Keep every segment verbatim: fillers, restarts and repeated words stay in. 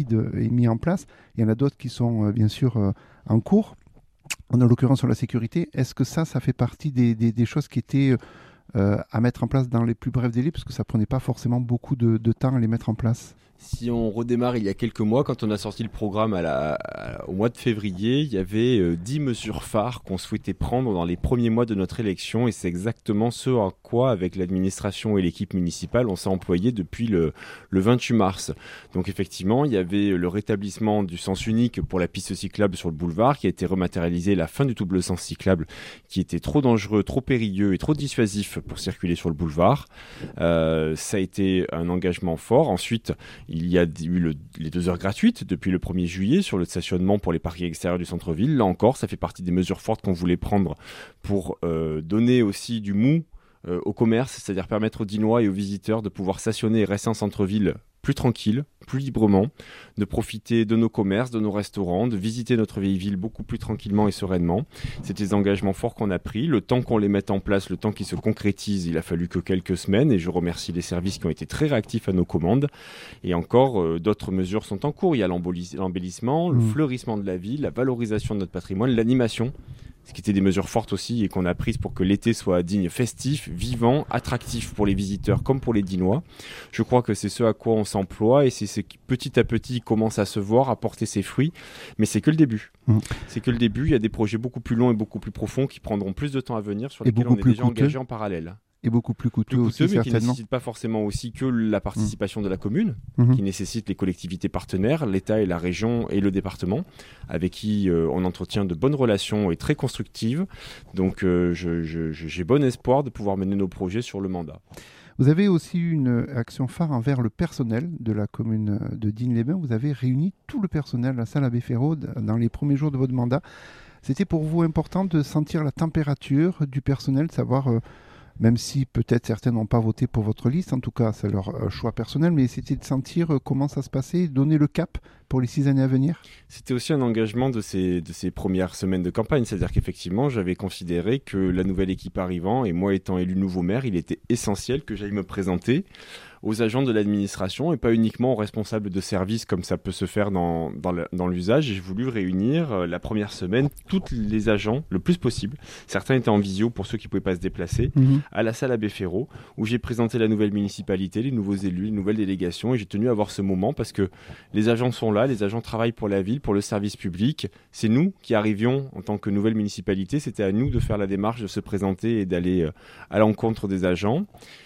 de, est mis en place. Il y en a d'autres qui sont euh, bien sûr euh, en cours. En l'occurrence sur la sécurité, est-ce que ça, ça fait partie des, des, des choses qui étaient euh, à mettre en place dans les plus brefs délais, parce que ça prenait pas forcément beaucoup de, de temps à les mettre en place? Si on redémarre il y a quelques mois, quand on a sorti le programme à la, à, au mois de février, il y avait euh, dix mesures phares qu'on souhaitait prendre dans les premiers mois de notre élection, et c'est exactement ce à quoi, avec l'administration et l'équipe municipale, on s'est employé depuis le, le vingt-huit mars. Donc effectivement, il y avait le rétablissement du sens unique pour la piste cyclable sur le boulevard, qui a été rematérialisé, la fin du double sens cyclable, qui était trop dangereux, trop périlleux et trop dissuasif pour circuler sur le boulevard. Euh, ça a été un engagement fort. Ensuite, il y a eu le, les deux heures gratuites depuis le premier juillet sur le stationnement pour les parkings extérieurs du centre-ville. Là encore, ça fait partie des mesures fortes qu'on voulait prendre pour euh, donner aussi du mou euh, au commerce, c'est-à-dire permettre aux Dinois et aux visiteurs de pouvoir stationner et rester en centre-ville plus tranquille, plus librement, de profiter de nos commerces, de nos restaurants, de visiter notre vieille ville beaucoup plus tranquillement et sereinement. C'est des engagements forts qu'on a pris. Le temps qu'on les mette en place, le temps qu'ils se concrétisent, il a fallu que quelques semaines, et je remercie les services qui ont été très réactifs à nos commandes. Et encore, euh, d'autres mesures sont en cours. Il y a l'embellissement, le mmh. fleurissement de la ville, la valorisation de notre patrimoine, l'animation, ce qui étaient des mesures fortes aussi et qu'on a prises pour que l'été soit digne, festif, vivant, attractif pour les visiteurs comme pour les Dinois. Je crois que c'est ce à quoi on s'emploie, et c'est ce qui petit à petit commence à se voir, à porter ses fruits. Mais c'est que le début. Mmh. C'est que le début. Il y a des projets beaucoup plus longs et beaucoup plus profonds qui prendront plus de temps à venir, sur lesquels on est déjà coûteux. engagé en parallèle. Et beaucoup plus coûteux, plus coûteux aussi, mais certainement. qui ne nécessite pas forcément aussi que la participation mmh. de la commune, mmh. qui nécessite les collectivités partenaires, l'État et la région et le département, avec qui euh, on entretient de bonnes relations et très constructives. Donc euh, je, je, j'ai bon espoir de pouvoir mener nos projets sur le mandat. Vous avez aussi eu une action phare envers le personnel de la commune de Digne-les-Bains. Vous avez réuni tout le personnel à la salle Abbé Ferraud dans les premiers jours de votre mandat. C'était pour vous important de sentir la température du personnel, de savoir... Euh, même si peut-être certains n'ont pas voté pour votre liste, en tout cas c'est leur euh, choix personnel, mais c'était de sentir euh, comment ça se passait, donner le cap pour les six années à venir. C'était aussi un engagement de ces, de ces premières semaines de campagne, c'est-à-dire qu'effectivement j'avais considéré que la nouvelle équipe arrivant, et moi étant élu nouveau maire, il était essentiel que j'aille me présenter aux agents de l'administration et pas uniquement aux responsables de service comme ça peut se faire dans, dans, le, dans l'usage. Et j'ai voulu réunir euh, la première semaine tous les agents le plus possible. Certains étaient en visio pour ceux qui ne pouvaient pas se déplacer, mmh. à la salle Abbé Ferraud, où j'ai présenté la nouvelle municipalité, les nouveaux élus, les nouvelles délégations, et j'ai tenu à avoir ce moment parce que les agents sont là, les agents travaillent pour la ville, pour le service public. C'est nous qui arrivions en tant que nouvelle municipalité, c'était à nous de faire la démarche, de se présenter et d'aller euh, à l'encontre des agents.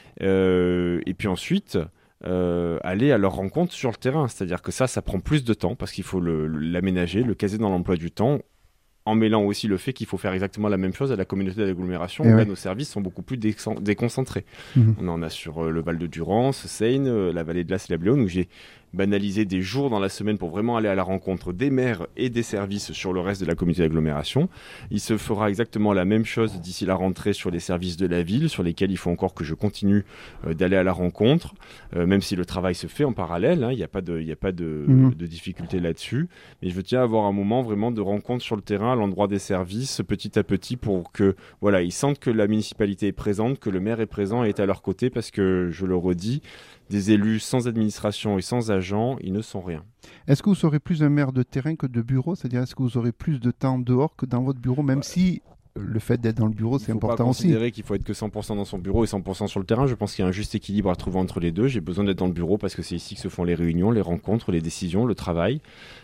Euh, et puis ensuite euh, aller à leur rencontre sur le terrain, c'est-à-dire que ça ça prend plus de temps parce qu'il faut le, l'aménager, le caser dans l'emploi du temps, en mêlant aussi le fait qu'il faut faire exactement la même chose à la communauté d'agglomération, où ouais. là nos services sont beaucoup plus décent- déconcentrés. Mmh. On en a sur euh, le Val de Durance, Seine, euh, la vallée de l'As et la Bléone, où j'ai banaliser des jours dans la semaine pour vraiment aller à la rencontre des maires et des services sur le reste de la communauté d'agglomération. Il se fera exactement la même chose d'ici la rentrée sur les services de la ville, sur lesquels il faut encore que je continue euh, d'aller à la rencontre, euh, même si le travail se fait en parallèle, hein, il n'y a pas de, il n'y a pas de, mmh. de difficulté là-dessus. Mais je tiens à avoir un moment vraiment de rencontre sur le terrain, à l'endroit des services, petit à petit, pour que voilà, ils sentent que la municipalité est présente, que le maire est présent et est à leur côté, parce que, je le redis, des élus sans administration et sans agents, ils ne sont rien. Est-ce que vous serez plus un maire de terrain que de bureau ? C'est-à-dire, est-ce que vous aurez plus de temps dehors que dans votre bureau, même ouais. si le fait d'être dans le bureau, c'est important aussi ? Il ne faut pas considérer qu'il faut être que cent pour cent dans son bureau et cent pour cent sur le terrain. Je pense qu'il y a un juste équilibre à trouver entre les deux. J'ai besoin d'être dans le bureau parce que c'est ici que se font les réunions, les rencontres, les décisions, le travail.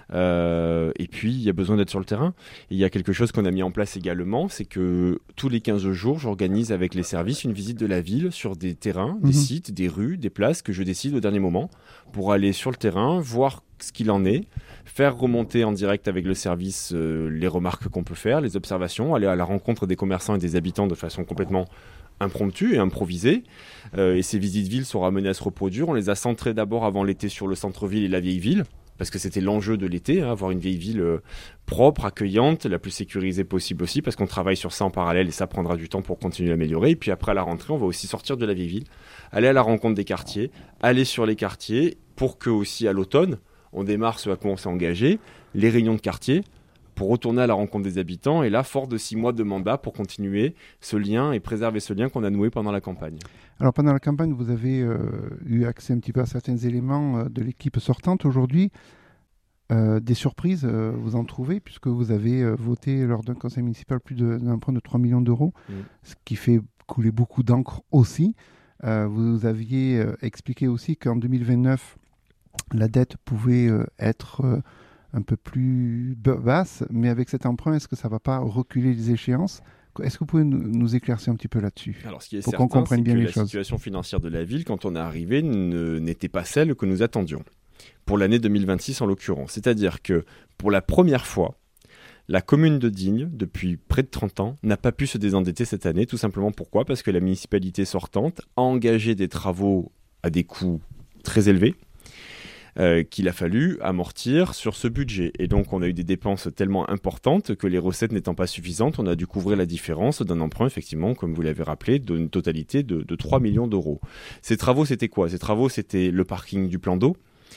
Euh, et puis, il y a besoin d'être sur le terrain. Et il y a quelque chose qu'on a mis en place également, c'est que tous les quinze jours, j'organise avec les services une visite de la ville sur des terrains, mmh. des sites, des rues, des places que je décide au dernier moment pour aller sur le terrain, voir ce qu'il en est, faire remonter en direct avec le service euh, les remarques qu'on peut faire, les observations, aller à la rencontre des commerçants et des habitants de façon complètement impromptue et improvisée. Euh, et ces visites villes sont ramenées à se reproduire. On les a centrées d'abord avant l'été sur le centre-ville et la vieille ville, parce que c'était l'enjeu de l'été, hein, avoir une vieille ville euh, propre, accueillante, la plus sécurisée possible aussi, parce qu'on travaille sur ça en parallèle et ça prendra du temps pour continuer à améliorer. Et puis après, à la rentrée, on va aussi sortir de la vieille ville, aller à la rencontre des quartiers, aller sur les quartiers, pour que aussi à l'automne, on démarre ce à quoi on s'est engagé, les réunions de quartier, pour retourner à la rencontre des habitants, et là, fort de six mois de mandat pour continuer ce lien et préserver ce lien qu'on a noué pendant la campagne. Alors pendant la campagne, vous avez euh, eu accès un petit peu à certains éléments euh, de l'équipe sortante. Aujourd'hui, Euh, des surprises, euh, vous en trouvez, puisque vous avez euh, voté lors d'un conseil municipal plus de- d'un emprunt de trois millions d'euros, mmh. ce qui fait couler beaucoup d'encre aussi. Euh, vous aviez euh, expliqué aussi qu'en deux mille vingt-neuf, la dette pouvait euh, être euh, un peu plus basse, mais avec cet emprunt, est-ce que ça ne va pas reculer les échéances ? Est-ce que vous pouvez nous, nous éclaircir un petit peu là-dessus ? Alors, ce qui est pour certain, qu'on comprenne c'est bien que les la choses. situation financière de la ville, quand on est arrivé, ne, n'était pas celle que nous attendions, pour l'année deux mille vingt-six en l'occurrence. C'est-à-dire que, pour la première fois, la commune de Digne, depuis près de trente ans, n'a pas pu se désendetter cette année. Tout simplement pourquoi ? Parce que la municipalité sortante a engagé des travaux à des coûts très élevés, Euh, qu'il a fallu amortir sur ce budget. Et donc, on a eu des dépenses tellement importantes que les recettes n'étant pas suffisantes, on a dû couvrir la différence d'un emprunt, effectivement, comme vous l'avez rappelé, d'une totalité de, de trois millions d'euros. Ces travaux, c'était quoi ? Ces travaux, c'était le parking du plan d'eau,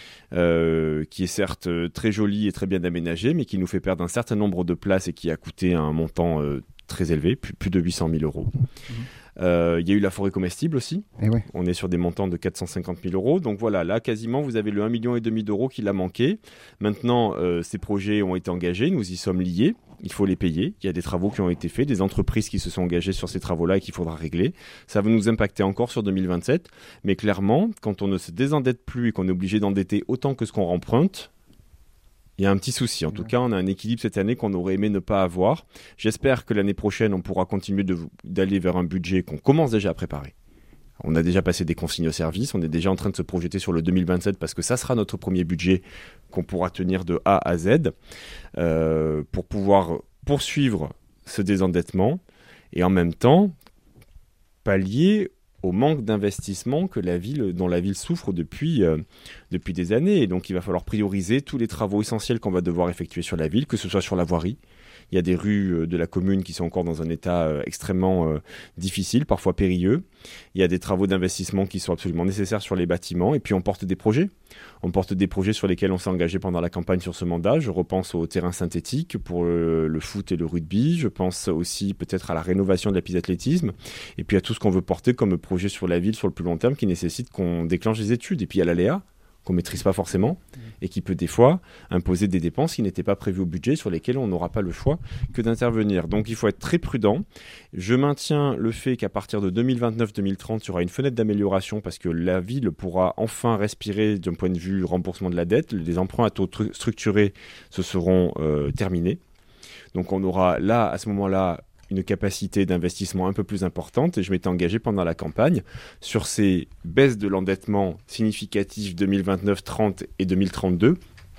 euh, qui est certes très joli et très bien aménagé, mais qui nous fait perdre un certain nombre de places et qui a coûté un montant euh, très élevé, plus, plus de huit cent mille euros. Mmh. Il euh, y a eu la forêt comestible aussi. Et ouais. On est sur des montants de quatre cent cinquante mille euros. Donc voilà, là, quasiment, vous avez le un virgule cinq million d'euros qui l'a manqué. Maintenant, euh, ces projets ont été engagés. Nous y sommes liés. Il faut les payer. Il y a des travaux qui ont été faits, des entreprises qui se sont engagées sur ces travaux-là et qu'il faudra régler. Ça va nous impacter encore sur deux mille vingt-sept. Mais clairement, quand on ne se désendette plus et qu'on est obligé d'endetter autant que ce qu'on remprunte, il y a un petit souci. En tout cas, on a un équilibre cette année qu'on aurait aimé ne pas avoir. J'espère que l'année prochaine, on pourra continuer de, d'aller vers un budget qu'on commence déjà à préparer. On a déjà passé des consignes au service. On est déjà en train de se projeter sur le deux mille vingt-sept parce que ça sera notre premier budget qu'on pourra tenir de A à Z euh, pour pouvoir poursuivre ce désendettement et en même temps pallier au manque d'investissement que la ville, dont la ville souffre depuis, euh, depuis des années. Et donc, il va falloir prioriser tous les travaux essentiels qu'on va devoir effectuer sur la ville, que ce soit sur la voirie. Il y a des rues de la commune qui sont encore dans un état euh, extrêmement euh, difficile, parfois périlleux. Il y a des travaux d'investissement qui sont absolument nécessaires sur les bâtiments. Et puis, on porte des projets. On porte des projets sur lesquels on s'est engagé pendant la campagne sur ce mandat. Je repense au terrain synthétique pour le, le foot et le rugby. Je pense aussi peut-être à la rénovation de la piste d'athlétisme. Et puis à tout ce qu'on veut porter comme projet sur la ville sur le plus long terme qui nécessite qu'on déclenche des études. Et puis il y a l'aléa qu'on ne maîtrise pas forcément et qui peut des fois imposer des dépenses qui n'étaient pas prévues au budget sur lesquelles on n'aura pas le choix que d'intervenir. Donc il faut être très prudent. Je maintiens le fait qu'à partir de deux mille vingt-neuf deux mille trente, il y aura une fenêtre d'amélioration parce que la ville pourra enfin respirer d'un point de vue remboursement de la dette. Les emprunts à taux tru- structurés se seront euh, terminés. Donc on aura là, à ce moment-là, une capacité d'investissement un peu plus importante et je m'étais engagé pendant la campagne sur ces baisses de l'endettement significatives deux mille vingt-neuf trente et deux mille trente-deux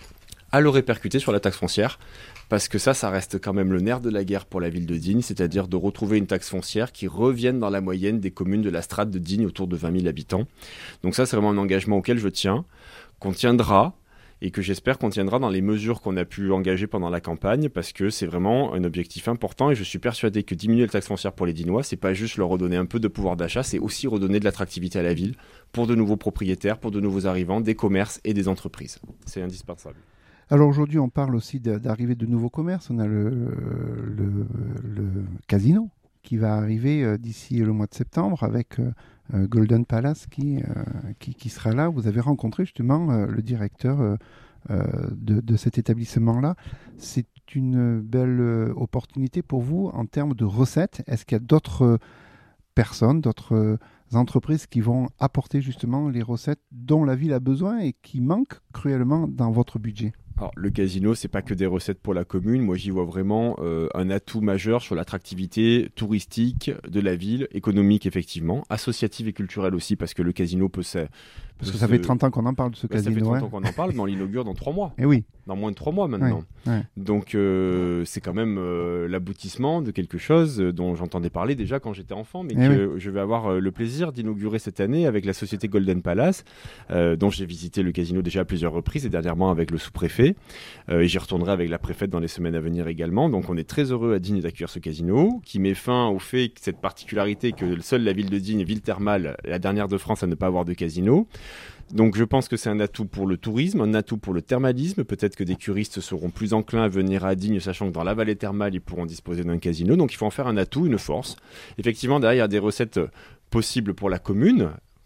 à le répercuter sur la taxe foncière parce que ça, ça reste quand même le nerf de la guerre pour la ville de Digne, c'est-à-dire de retrouver une taxe foncière qui revienne dans la moyenne des communes de la strate de Digne autour de vingt mille habitants. Donc ça, c'est vraiment un engagement auquel je tiens, qu'on tiendra et que j'espère qu'on tiendra dans les mesures qu'on a pu engager pendant la campagne, parce que c'est vraiment un objectif important, et je suis persuadé que diminuer la taxe foncière pour les Dinois, c'est pas juste leur redonner un peu de pouvoir d'achat, c'est aussi redonner de l'attractivité à la ville, pour de nouveaux propriétaires, pour de nouveaux arrivants, des commerces et des entreprises. C'est indispensable. Alors aujourd'hui, on parle aussi d'arrivée de nouveaux commerces. On a le, le, le casino qui va arriver euh, d'ici le mois de septembre avec euh, Golden Palace qui, euh, qui, qui sera là. Vous avez rencontré justement euh, le directeur euh, euh, de, de cet établissement-là. C'est une belle euh, opportunité pour vous en termes de recettes. Est-ce qu'il y a d'autres euh, personnes, d'autres euh, entreprises qui vont apporter justement les recettes dont la ville a besoin et qui manquent cruellement dans votre budget ? Alors, le casino, c'est pas que des recettes pour la commune. Moi, j'y vois vraiment euh, un atout majeur sur l'attractivité touristique de la ville, économique effectivement, associative et culturelle aussi, parce que le casino peut se... Parce que ça fait trente ans qu'on en parle de ce bah, casino. Ça fait trente ouais. ans qu'on en parle, mais on l'inaugure dans trois mois. Et oui. Dans moins de trois mois maintenant. Ouais, ouais. Donc, euh, c'est quand même euh, l'aboutissement de quelque chose dont j'entendais parler déjà quand j'étais enfant, mais et que oui. je vais avoir euh, le plaisir d'inaugurer cette année avec la société Golden Palace, euh, dont j'ai visité le casino déjà à plusieurs reprises et dernièrement avec le sous-préfet. Euh, et j'y retournerai avec la préfète dans les semaines à venir également. Donc, on est très heureux à Digne d'accueillir ce casino, qui met fin au fait que cette particularité que seule la ville de Digne, ville thermale, la dernière de France à ne pas avoir de casino. Donc je pense que c'est un atout pour le tourisme, un atout pour le thermalisme. Peut-être que des curistes seront plus enclins à venir à Digne, sachant que dans la vallée thermale, ils pourront disposer d'un casino. Donc il faut en faire un atout, une force. Effectivement, derrière, il y a des recettes possibles pour la commune,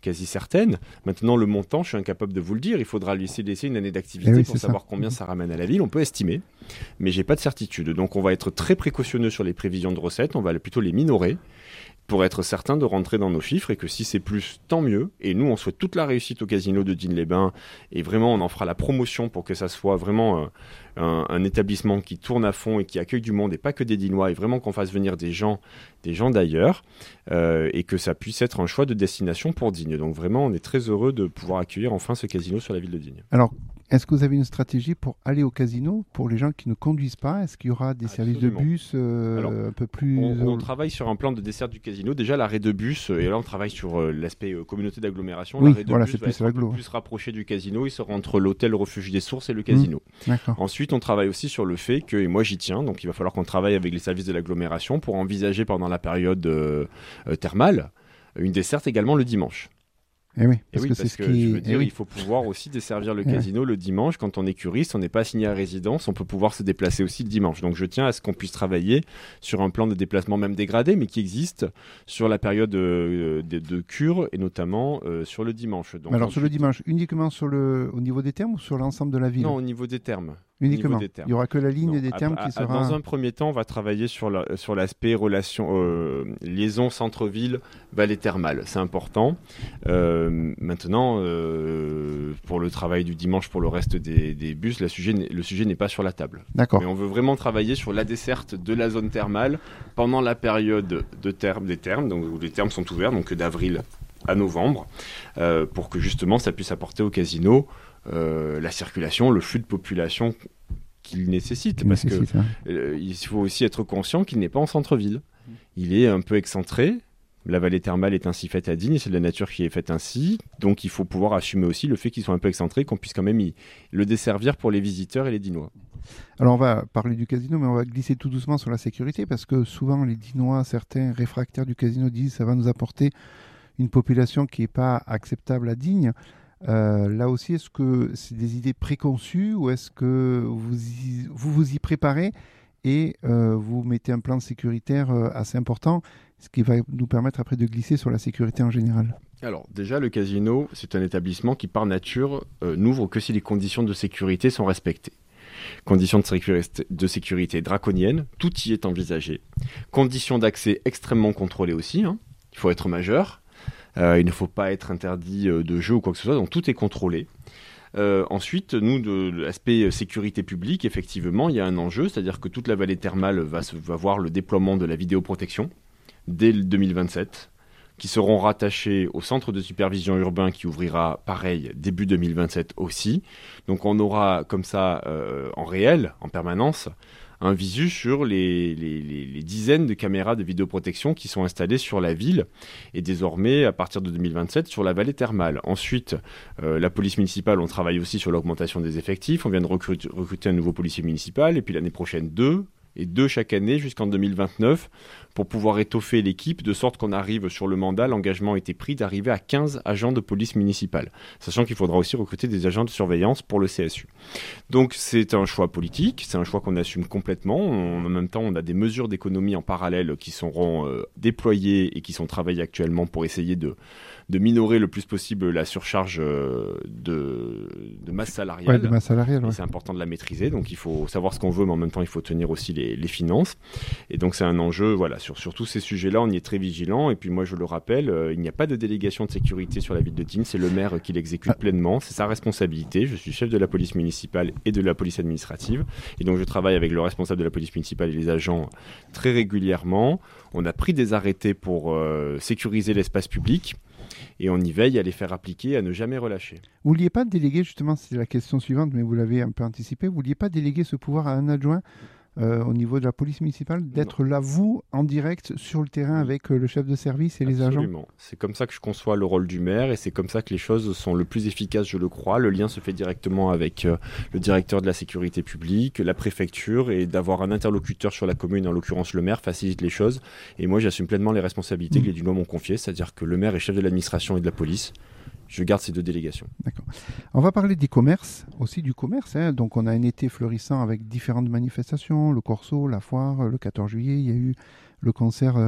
quasi certaine. Maintenant, le montant, je suis incapable de vous le dire. Il faudra lui laisser, laisser une année d'activité oui, pour savoir ça. combien ça ramène à la ville. On peut estimer, mais j'ai pas de certitude. Donc, on va être très précautionneux sur les prévisions de recettes. On va plutôt les minorer pour être certain de rentrer dans nos chiffres et que si c'est plus, tant mieux. Et nous, on souhaite toute la réussite au casino de Digne-les-Bains et vraiment, on en fera la promotion pour que ça soit vraiment euh, un, un établissement qui tourne à fond et qui accueille du monde et pas que des Dinois et vraiment qu'on fasse venir des gens, des gens d'ailleurs euh, et que ça puisse être un choix de destination pour Digne. Donc vraiment, on est très heureux de pouvoir accueillir enfin ce casino sur la ville de Digne. Alors, est-ce que vous avez une stratégie pour aller au casino pour les gens qui ne conduisent pas? Est-ce qu'il y aura des Absolument. services de bus euh, Alors, un peu plus... On, on travaille sur un plan de dessert du casino. Déjà, l'arrêt de bus, et là on travaille sur euh, l'aspect euh, communauté d'agglomération. Oui, l'arrêt de voilà, bus c'est va plus être un peu l'agglo. plus rapproché du casino. Il sera entre l'hôtel Refuge des Sources et le casino. Mmh, d'accord. Ensuite, on travaille aussi sur le fait que, et moi j'y tiens, donc il va falloir qu'on travaille avec les services de l'agglomération pour envisager pendant la période euh, euh, thermale une desserte également le dimanche. Eh oui, parce et oui, que parce c'est ce que qui... je veux dire, eh oui. il faut pouvoir aussi desservir le Eh casino le dimanche. Quand on est curiste, on n'est pas assigné à résidence, on peut pouvoir se déplacer aussi le dimanche. Donc je tiens à ce qu'on puisse travailler sur un plan de déplacement même dégradé, mais qui existe sur la période euh, de, de cure et notamment euh, sur le dimanche. Donc, Alors ensuite... sur le dimanche, uniquement sur le... au niveau des termes ou sur l'ensemble de la ville? Non, au niveau des termes. Uniquement. Des termes. Il n'y aura que la ligne non, des termes à, qui à, sera... Dans un premier temps, on va travailler sur, la, sur l'aspect relation, euh, liaison centre-ville, vallée thermale. C'est important. Euh, maintenant, euh, pour le travail du dimanche, pour le reste des, des bus, le sujet, le sujet n'est pas sur la table. D'accord. Mais on veut vraiment travailler sur la desserte de la zone thermale pendant la période de terme, des termes, donc, où les termes sont ouverts, donc d'avril à novembre, euh, pour que justement ça puisse apporter au casino Euh, la circulation, le flux de population qu'il nécessite. Qu'il parce nécessite, que hein. euh, il faut aussi être conscient qu'il n'est pas en centre-ville. Il est un peu excentré. La vallée thermale est ainsi faite à Digne, c'est de la nature qui est faite ainsi. Donc il faut pouvoir assumer aussi le fait qu'il soit un peu excentré, qu'on puisse quand même y, le desservir pour les visiteurs et les Dinois. Alors on va parler du casino, mais on va glisser tout doucement sur la sécurité, parce que souvent les Dinois, certains réfractaires du casino disent que ça va nous apporter une population qui n'est pas acceptable à Digne. Euh, là aussi, est-ce que c'est des idées préconçues ou est-ce que vous y, vous, vous y préparez et euh, vous mettez un plan sécuritaire euh, assez important, ce qui va nous permettre après de glisser sur la sécurité en général? Alors déjà, le casino, c'est un établissement qui par nature euh, n'ouvre que si les conditions de sécurité sont respectées. Conditions de sécurité, de sécurité draconiennes, tout y est envisagé. Conditions d'accès extrêmement contrôlées aussi, hein. Il faut être majeur. Euh, il ne faut pas être interdit euh, de jeu ou quoi que ce soit, donc tout est contrôlé. Euh, ensuite, nous, de, de l'aspect sécurité publique, effectivement, il y a un enjeu, c'est-à-dire que toute la vallée thermale va, se, va voir le déploiement de la vidéoprotection dès le deux mille vingt-sept, qui seront rattachés au centre de supervision urbain qui ouvrira, pareil, début deux mille vingt-sept aussi. Donc on aura comme ça, euh, en réel, en permanence, un visu sur les, les, les, les dizaines de caméras de vidéoprotection qui sont installées sur la ville et désormais, à partir de deux mille vingt-sept, sur la vallée thermale. Ensuite, euh, la police municipale, on travaille aussi sur l'augmentation des effectifs. On vient de recruter, recruter un nouveau policier municipal et puis l'année prochaine, deux. Et deux chaque année jusqu'en deux mille vingt-neuf pour pouvoir étoffer l'équipe de sorte qu'on arrive sur le mandat. L'engagement a été pris d'arriver à quinze agents de police municipale, sachant qu'il faudra aussi recruter des agents de surveillance pour le C S U. Donc c'est un choix politique, c'est un choix qu'on assume complètement. On, en même temps, on a des mesures d'économie en parallèle qui seront euh, déployées et qui sont travaillées actuellement pour essayer de, de minorer le plus possible la surcharge euh, de, de masse salariale. Ouais, de masse salariale, ouais. C'est important de la maîtriser, donc il faut savoir ce qu'on veut, mais en même temps, il faut tenir aussi les les finances. Et donc c'est un enjeu, voilà, sur, sur tous ces sujets-là, on y est très vigilant. Et puis moi, je le rappelle, euh, il n'y a pas de délégation de sécurité sur la ville de Digne, c'est le maire qui l'exécute ah. pleinement, c'est sa responsabilité. Je suis chef de la police municipale et de la police administrative. Et donc je travaille avec le responsable de la police municipale et les agents très régulièrement. On a pris des arrêtés pour euh, sécuriser l'espace public. Et on y veille à les faire appliquer, à ne jamais relâcher. Vous ne vouliez pas déléguer, justement, c'est la question suivante, mais vous l'avez un peu anticipé, vous ne vouliez pas déléguer ce pouvoir à un adjoint Euh, au niveau de la police municipale, d'être là, vous, en direct, sur le terrain, avec euh, le chef de service et Absolument. les agents? Absolument. C'est comme ça que je conçois le rôle du maire et c'est comme ça que les choses sont le plus efficaces, je le crois. Le lien se fait directement avec euh, le directeur de la sécurité publique, la préfecture, et d'avoir un interlocuteur sur la commune, en l'occurrence le maire, facilite les choses. Et moi, j'assume pleinement les responsabilités mmh. que les Dinois m'ont confiées, c'est-à-dire que le maire est chef de l'administration et de la police. Je garde ces deux délégations. D'accord. On va parler des commerces, aussi du commerce. Hein. Donc, on a un été florissant avec différentes manifestations, le Corso, la foire, le quatorze juillet. Il y a eu le concert euh,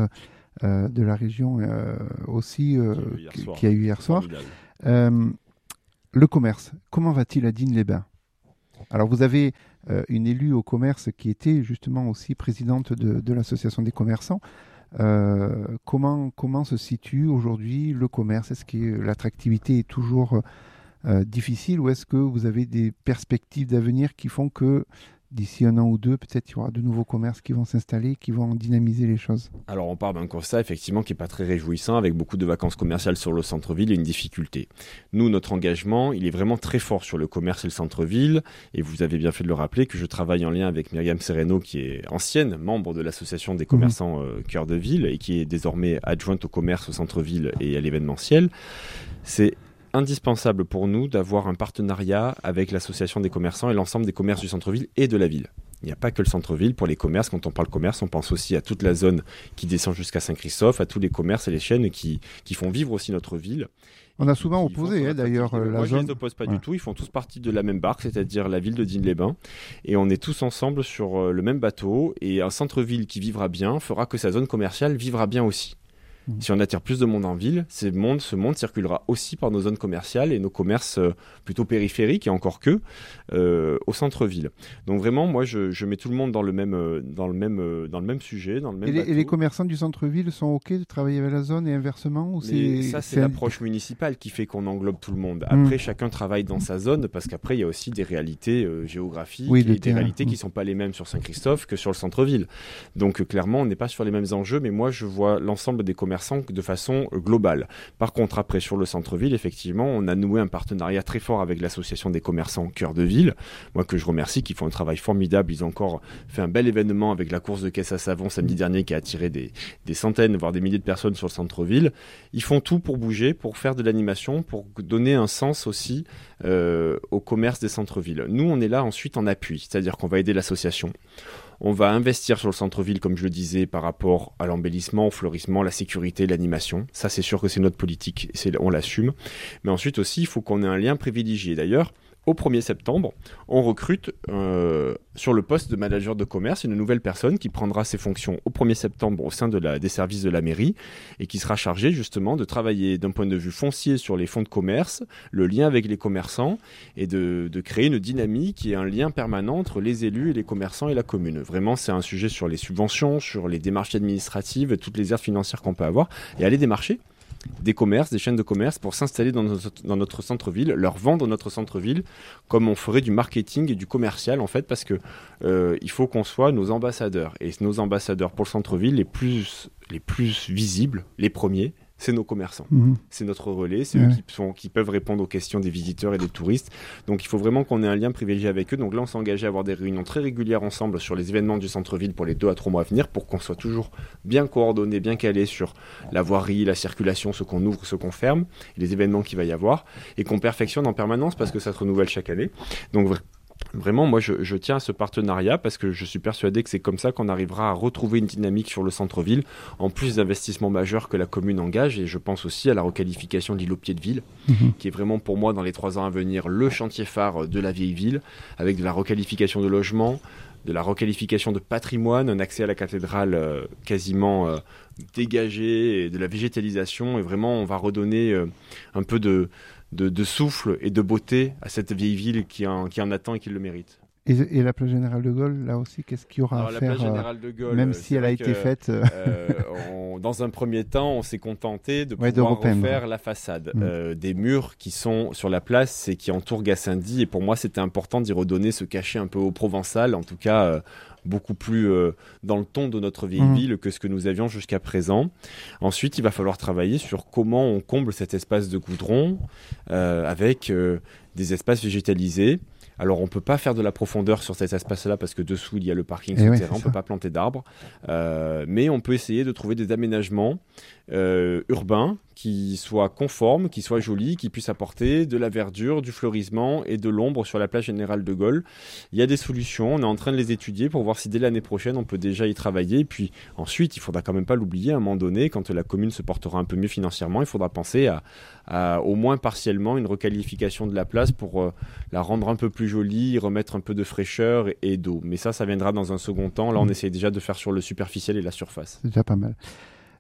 euh, de la région euh, aussi, euh, qui a eu hier soir. Qui a eu hier soir. Euh, le commerce, comment va-t-il à Digne-les-Bains? Alors, vous avez euh, une élue au commerce qui était justement aussi présidente de, de l'association des commerçants. Euh, comment, comment se situe aujourd'hui le commerce? Est-ce que l'attractivité est toujours euh, difficile ou est-ce que vous avez des perspectives d'avenir qui font que d'ici un an ou deux, peut-être il y aura de nouveaux commerces qui vont s'installer, qui vont dynamiser les choses? Alors on part d'un constat effectivement qui n'est pas très réjouissant, avec beaucoup de vacances commerciales sur le centre-ville et une difficulté. Nous, notre engagement, il est vraiment très fort sur le commerce et le centre-ville, et vous avez bien fait de le rappeler que je travaille en lien avec Myriam Sereno, qui est ancienne membre de l'association des commerçants euh, Cœur de Ville et qui est désormais adjointe au commerce au centre-ville et à l'événementiel. C'est indispensable pour nous d'avoir un partenariat avec l'association des commerçants et l'ensemble des commerces du centre-ville et de la ville. Il n'y a pas que le centre-ville pour les commerces. Quand on parle commerce, on pense aussi à toute la zone qui descend jusqu'à Saint-Christophe, à tous les commerces et les chaînes qui, qui font vivre aussi notre ville. On a souvent opposé hein, d'ailleurs la Moi, zone. je ne les oppose pas ouais. du tout. Ils font tous partie de la même barque, c'est-à-dire la ville de Digne-les-Bains. Et on est tous ensemble sur le même bateau. Et un centre-ville qui vivra bien fera que sa zone commerciale vivra bien aussi. Si on attire plus de monde en ville, ce monde, ce monde circulera aussi par nos zones commerciales et nos commerces euh, plutôt périphériques, et encore que, euh, au centre-ville. Donc vraiment, moi, je, je mets tout le monde dans le même, euh, dans le même, euh, dans le même sujet, dans le même et les, bateau. Et les commerçants du centre-ville sont OK de travailler avec la zone et inversement ou c'est, ça, c'est, c'est l'approche un... municipale qui fait qu'on englobe tout le monde. Après, mmh. chacun travaille dans mmh. sa zone, parce qu'après, il y a aussi des réalités euh, géographiques oui, et des terrain. réalités mmh. qui ne sont pas les mêmes sur Saint-Christophe que sur le centre-ville. Donc, euh, clairement, on n'est pas sur les mêmes enjeux, mais moi, je vois l'ensemble des commerçants de façon globale. Par contre, après, sur le centre-ville, effectivement, on a noué un partenariat très fort avec l'association des commerçants Cœur de Ville, moi que je remercie, qui font un travail formidable. Ils ont encore fait un bel événement avec la course de caisse à savon samedi dernier qui a attiré des, des centaines, voire des milliers de personnes sur le centre-ville. Ils font tout pour bouger, pour faire de l'animation, pour donner un sens aussi euh, au commerce des centres-villes. Nous, on est là ensuite en appui, c'est-à-dire qu'on va aider l'association. On va investir sur le centre-ville, comme je le disais, par rapport à l'embellissement, au fleurissement, la sécurité, l'animation. Ça, c'est sûr que c'est notre politique, c'est, on l'assume. Mais ensuite aussi, il faut qu'on ait un lien privilégié. D'ailleurs, au premier septembre, on recrute euh, sur le poste de manager de commerce une nouvelle personne qui prendra ses fonctions au premier septembre au sein de la, des services de la mairie et qui sera chargée justement de travailler d'un point de vue foncier sur les fonds de commerce, le lien avec les commerçants et de, de créer une dynamique et un lien permanent entre les élus et les commerçants et la commune. Vraiment, c'est un sujet sur les subventions, sur les démarches administratives, toutes les aides financières qu'on peut avoir et aller démarcher des commerces, des chaînes de commerce pour s'installer dans notre, dans notre centre-ville, leur vendre notre centre-ville comme on ferait du marketing et du commercial en fait, parce que euh, il faut qu'on soit nos ambassadeurs et nos ambassadeurs pour le centre-ville les plus, les plus visibles, les premiers, c'est nos commerçants. Mmh. C'est notre relais, c'est ouais. eux qui, sont, qui peuvent répondre aux questions des visiteurs et des touristes. Donc il faut vraiment qu'on ait un lien privilégié avec eux. Donc là, on s'est engagé à avoir des réunions très régulières ensemble sur les événements du centre-ville pour les deux à trois mois à venir pour qu'on soit toujours bien coordonnés, bien calés sur la voirie, la circulation, ce qu'on ouvre, ce qu'on ferme, les événements qu'il va y avoir et qu'on perfectionne en permanence parce que ça se renouvelle chaque année. Donc vraiment, moi, je, je tiens à ce partenariat parce que je suis persuadé que c'est comme ça qu'on arrivera à retrouver une dynamique sur le centre-ville, en plus d'investissements majeurs que la commune engage. Et je pense aussi à la requalification de l'îlot Pied-de-Ville, mmh. qui est vraiment pour moi, dans les trois ans à venir, le chantier phare de la vieille ville, avec de la requalification de logements, de la requalification de patrimoine, un accès à la cathédrale euh, quasiment euh, dégagé, et de la végétalisation. Et vraiment, on va redonner euh, un peu de... De, de souffle et de beauté à cette vieille ville qui en, qui en attend et qui le mérite. Et, et la plage Générale de Gaulle, là aussi, qu'est-ce qu'il y aura Alors, à la faire plage Générale de Gaulle, même si elle a été que, faite euh, on, dans un premier temps, on s'est contenté de ouais, pouvoir de refaire la façade mmh. euh, des murs qui sont sur la place et qui entourent Gassendi. Et pour moi, c'était important d'y redonner ce cachet un peu au provençal, en tout cas euh, beaucoup plus euh, dans le ton de notre vieille mmh. ville que ce que nous avions jusqu'à présent. Ensuite, il va falloir travailler sur comment on comble cet espace de goudron euh, avec euh, des espaces végétalisés. Alors, on ne peut pas faire de la profondeur sur cet espace-là parce que dessous, il y a le parking Et souterrain, oui, on ne peut pas planter d'arbres. Euh, mais on peut essayer de trouver des aménagements euh, urbains qui soient conformes, qui soient jolis, qui puissent apporter de la verdure, du fleurissement et de l'ombre sur la plage Générale de Gaulle. Il y a des solutions, on est en train de les étudier pour voir si dès l'année prochaine, on peut déjà y travailler. Et puis ensuite, il ne faudra quand même pas l'oublier, à un moment donné, quand la commune se portera un peu mieux financièrement, il faudra penser à, à au moins partiellement une requalification de la place pour euh, la rendre un peu plus jolie, remettre un peu de fraîcheur et, et d'eau. Mais ça, ça viendra dans un second temps. Là, on mmh. essaie déjà de faire sur le superficiel et la surface. C'est déjà pas mal.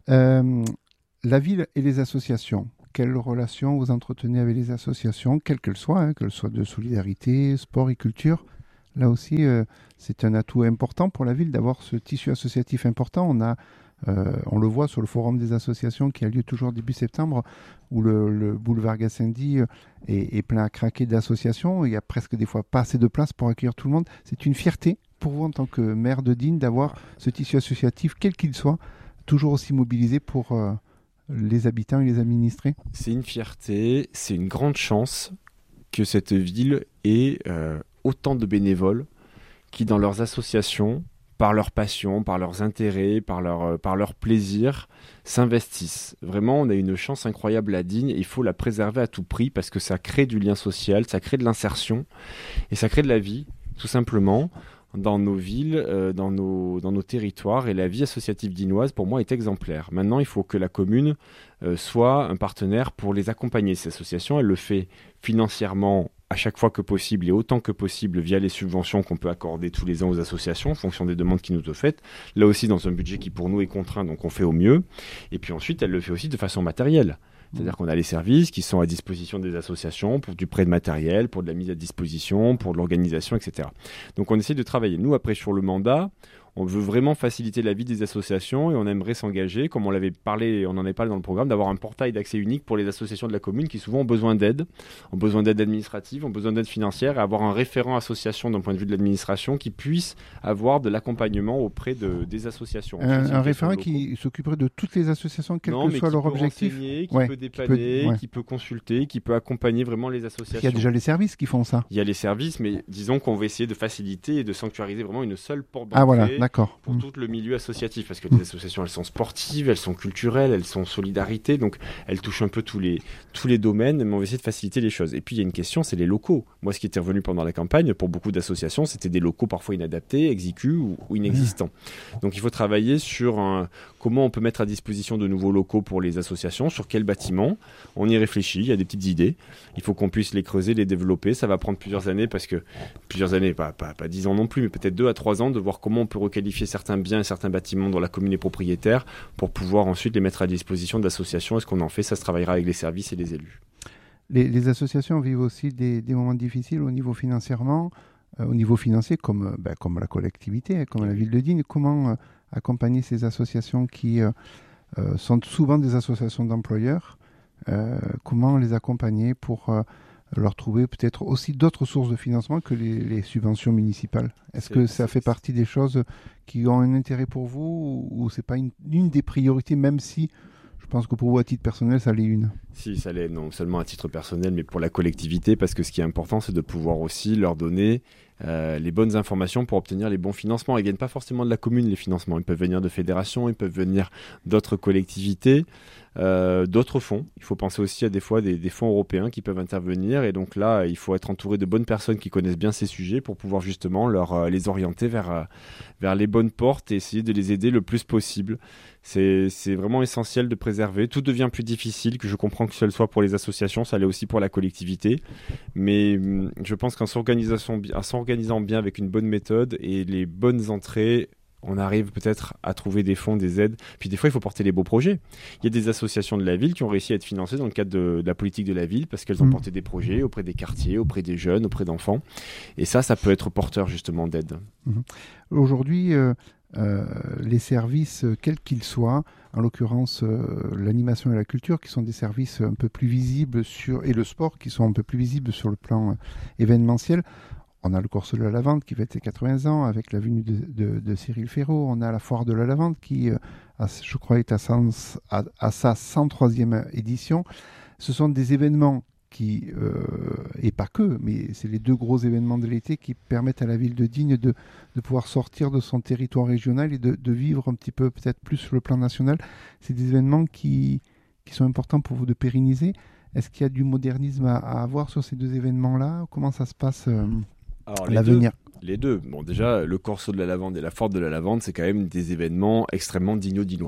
Euh, la ville et les associations. Quelle relation vous entretenez avec les associations, quelles qu'elles soient, hein, qu'elles soient de solidarité, sport et culture? Là aussi, euh, c'est un atout important pour la ville d'avoir ce tissu associatif important. On a, euh, on le voit sur le forum des associations qui a lieu toujours début septembre, où le, le boulevard Gassendi est, est plein à craquer d'associations. Il y a presque des fois pas assez de place pour accueillir tout le monde. C'est une fierté pour vous en tant que maire de Digne d'avoir ce tissu associatif, quel qu'il soit, toujours aussi mobilisé pour euh, les habitants et les administrés. C'est une fierté, c'est une grande chance que cette ville ait euh, autant de bénévoles qui, dans leurs associations, par leur passion, par leurs intérêts, par leur, euh, par leur plaisir, s'investissent. Vraiment, on a une chance incroyable à Digne et il faut la préserver à tout prix parce que ça crée du lien social, ça crée de l'insertion et ça crée de la vie, tout simplement, dans nos villes, euh, dans, nos, dans nos territoires. Et la vie associative dinoise, pour moi, est exemplaire. Maintenant, il faut que la commune euh, soit un partenaire pour les accompagner, ces associations. Elle le fait financièrement à chaque fois que possible et autant que possible via les subventions qu'on peut accorder tous les ans aux associations en fonction des demandes qui nous sont faites. Là aussi, dans un budget qui pour nous est contraint, donc on fait au mieux. Et puis ensuite, elle le fait aussi de façon matérielle. C'est-à-dire qu'on a les services qui sont à disposition des associations pour du prêt de matériel, pour de la mise à disposition, pour de l'organisation, et cetera. Donc on essaie de travailler. Nous, après, sur le mandat, on veut vraiment faciliter la vie des associations et on aimerait s'engager, comme on l'avait parlé, on en avait parlé dans le programme, d'avoir un portail d'accès unique pour les associations de la commune qui souvent ont besoin d'aide, ont besoin d'aide administrative, ont besoin d'aide financière et avoir un référent association d'un point de vue de l'administration qui puisse avoir de l'accompagnement auprès de, des associations. Un, un référent qui s'occuperait de toutes les associations, quel non, que soit leur objectif. Renseigner, qui ouais, peut dépanner, qui peut, ouais. qui peut consulter, qui peut accompagner vraiment les associations. Il y a déjà les services qui font ça. Il y a les services, mais disons qu'on va essayer de faciliter et de sanctuariser vraiment une seule porte d'entrée. Ah voilà, d'accord. Pour mmh. tout le milieu associatif, parce que les associations, elles sont sportives, elles sont culturelles, elles sont solidarité, donc elles touchent un peu tous les, tous les domaines, mais on va essayer de faciliter les choses. Et puis il y a une question, c'est les locaux. Moi, ce qui était revenu pendant la campagne, pour beaucoup d'associations, c'était des locaux parfois inadaptés, exigus ou, ou inexistants. Mmh. Donc il faut travailler sur un, comment on peut mettre à disposition de nouveaux locaux pour les associations, sur quel bâtiment. On y réfléchit, il y a des petites idées. Il faut qu'on puisse les creuser, les développer. Ça va prendre plusieurs années, parce que plusieurs années, pas, pas, pas dix ans non plus, mais peut-être deux à trois ans, de voir comment on peut requalifier certains biens, certains bâtiments dont la commune est propriétaire, pour pouvoir ensuite les mettre à disposition d'associations. Et ce qu'on en fait, ça se travaillera avec les services et les élus. Les, les associations vivent aussi des, des moments difficiles au niveau financièrement, euh, au niveau financier, comme, ben, comme la collectivité, comme la ville de Digne. Comment euh, accompagner ces associations qui euh, euh, sont souvent des associations d'employeurs? euh, Comment les accompagner pour euh, leur trouver peut-être aussi d'autres sources de financement que les, les subventions municipales? Est-ce c'est, que ça fait partie des choses qui ont un intérêt pour vous, ou, ou c'est pas une, une des priorités, même si je pense que pour vous, à titre personnel, ça l'est une? Si, ça l'est, non seulement à titre personnel, mais pour la collectivité, parce que ce qui est important, c'est de pouvoir aussi leur donner euh, les bonnes informations pour obtenir les bons financements. Ils ne viennent pas forcément de la commune, les financements. Ils peuvent venir de fédérations, ils peuvent venir d'autres collectivités, euh, d'autres fonds. Il faut penser aussi à des fois des, des fonds européens qui peuvent intervenir. Et donc là, il faut être entouré de bonnes personnes qui connaissent bien ces sujets pour pouvoir justement leur, euh, les orienter vers, euh, vers les bonnes portes et essayer de les aider le plus possible. C'est, c'est vraiment essentiel de préserver. Tout devient plus difficile, que je comprends que ce soit pour les associations, ça l'est aussi pour la collectivité. Mais hum, je pense qu'en s'organisant, en s'organisant bien avec une bonne méthode et les bonnes entrées, on arrive peut-être à trouver des fonds, des aides. Puis des fois, il faut porter les beaux projets. Il y a des associations de la ville qui ont réussi à être financées dans le cadre de, de la politique de la ville parce qu'elles ont mmh. porté des projets auprès des quartiers, auprès des jeunes, auprès d'enfants. Et ça, ça peut être porteur justement d'aide. Mmh. Aujourd'hui, euh, euh, les services, quels qu'ils soient, en l'occurrence euh, l'animation et la culture, qui sont des services un peu plus visibles sur, et le sport, qui sont un peu plus visibles sur le plan euh, événementiel. On a le Corso de la Lavande qui fête ses quatre-vingts ans avec la venue de, de, de Cyril Ferraud. On a la Foire de la Lavande qui, euh, a, je crois, est à, cent, à, à sa cent troisième édition. Ce sont des événements qui, euh, et pas que, mais c'est les deux gros événements de l'été qui permettent à la ville de Digne de, de pouvoir sortir de son territoire régional et de, de vivre un petit peu peut-être plus sur le plan national. C'est des événements qui, qui sont importants pour vous de pérenniser. Est-ce qu'il y a du modernisme à, à avoir sur ces deux événements-là? Comment ça se passe euh, Alors, à l'avenir? Les deux. Bon, déjà, le Corso de la Lavande et la Foire de la Lavande, c'est quand même des événements extrêmement digno-dinois.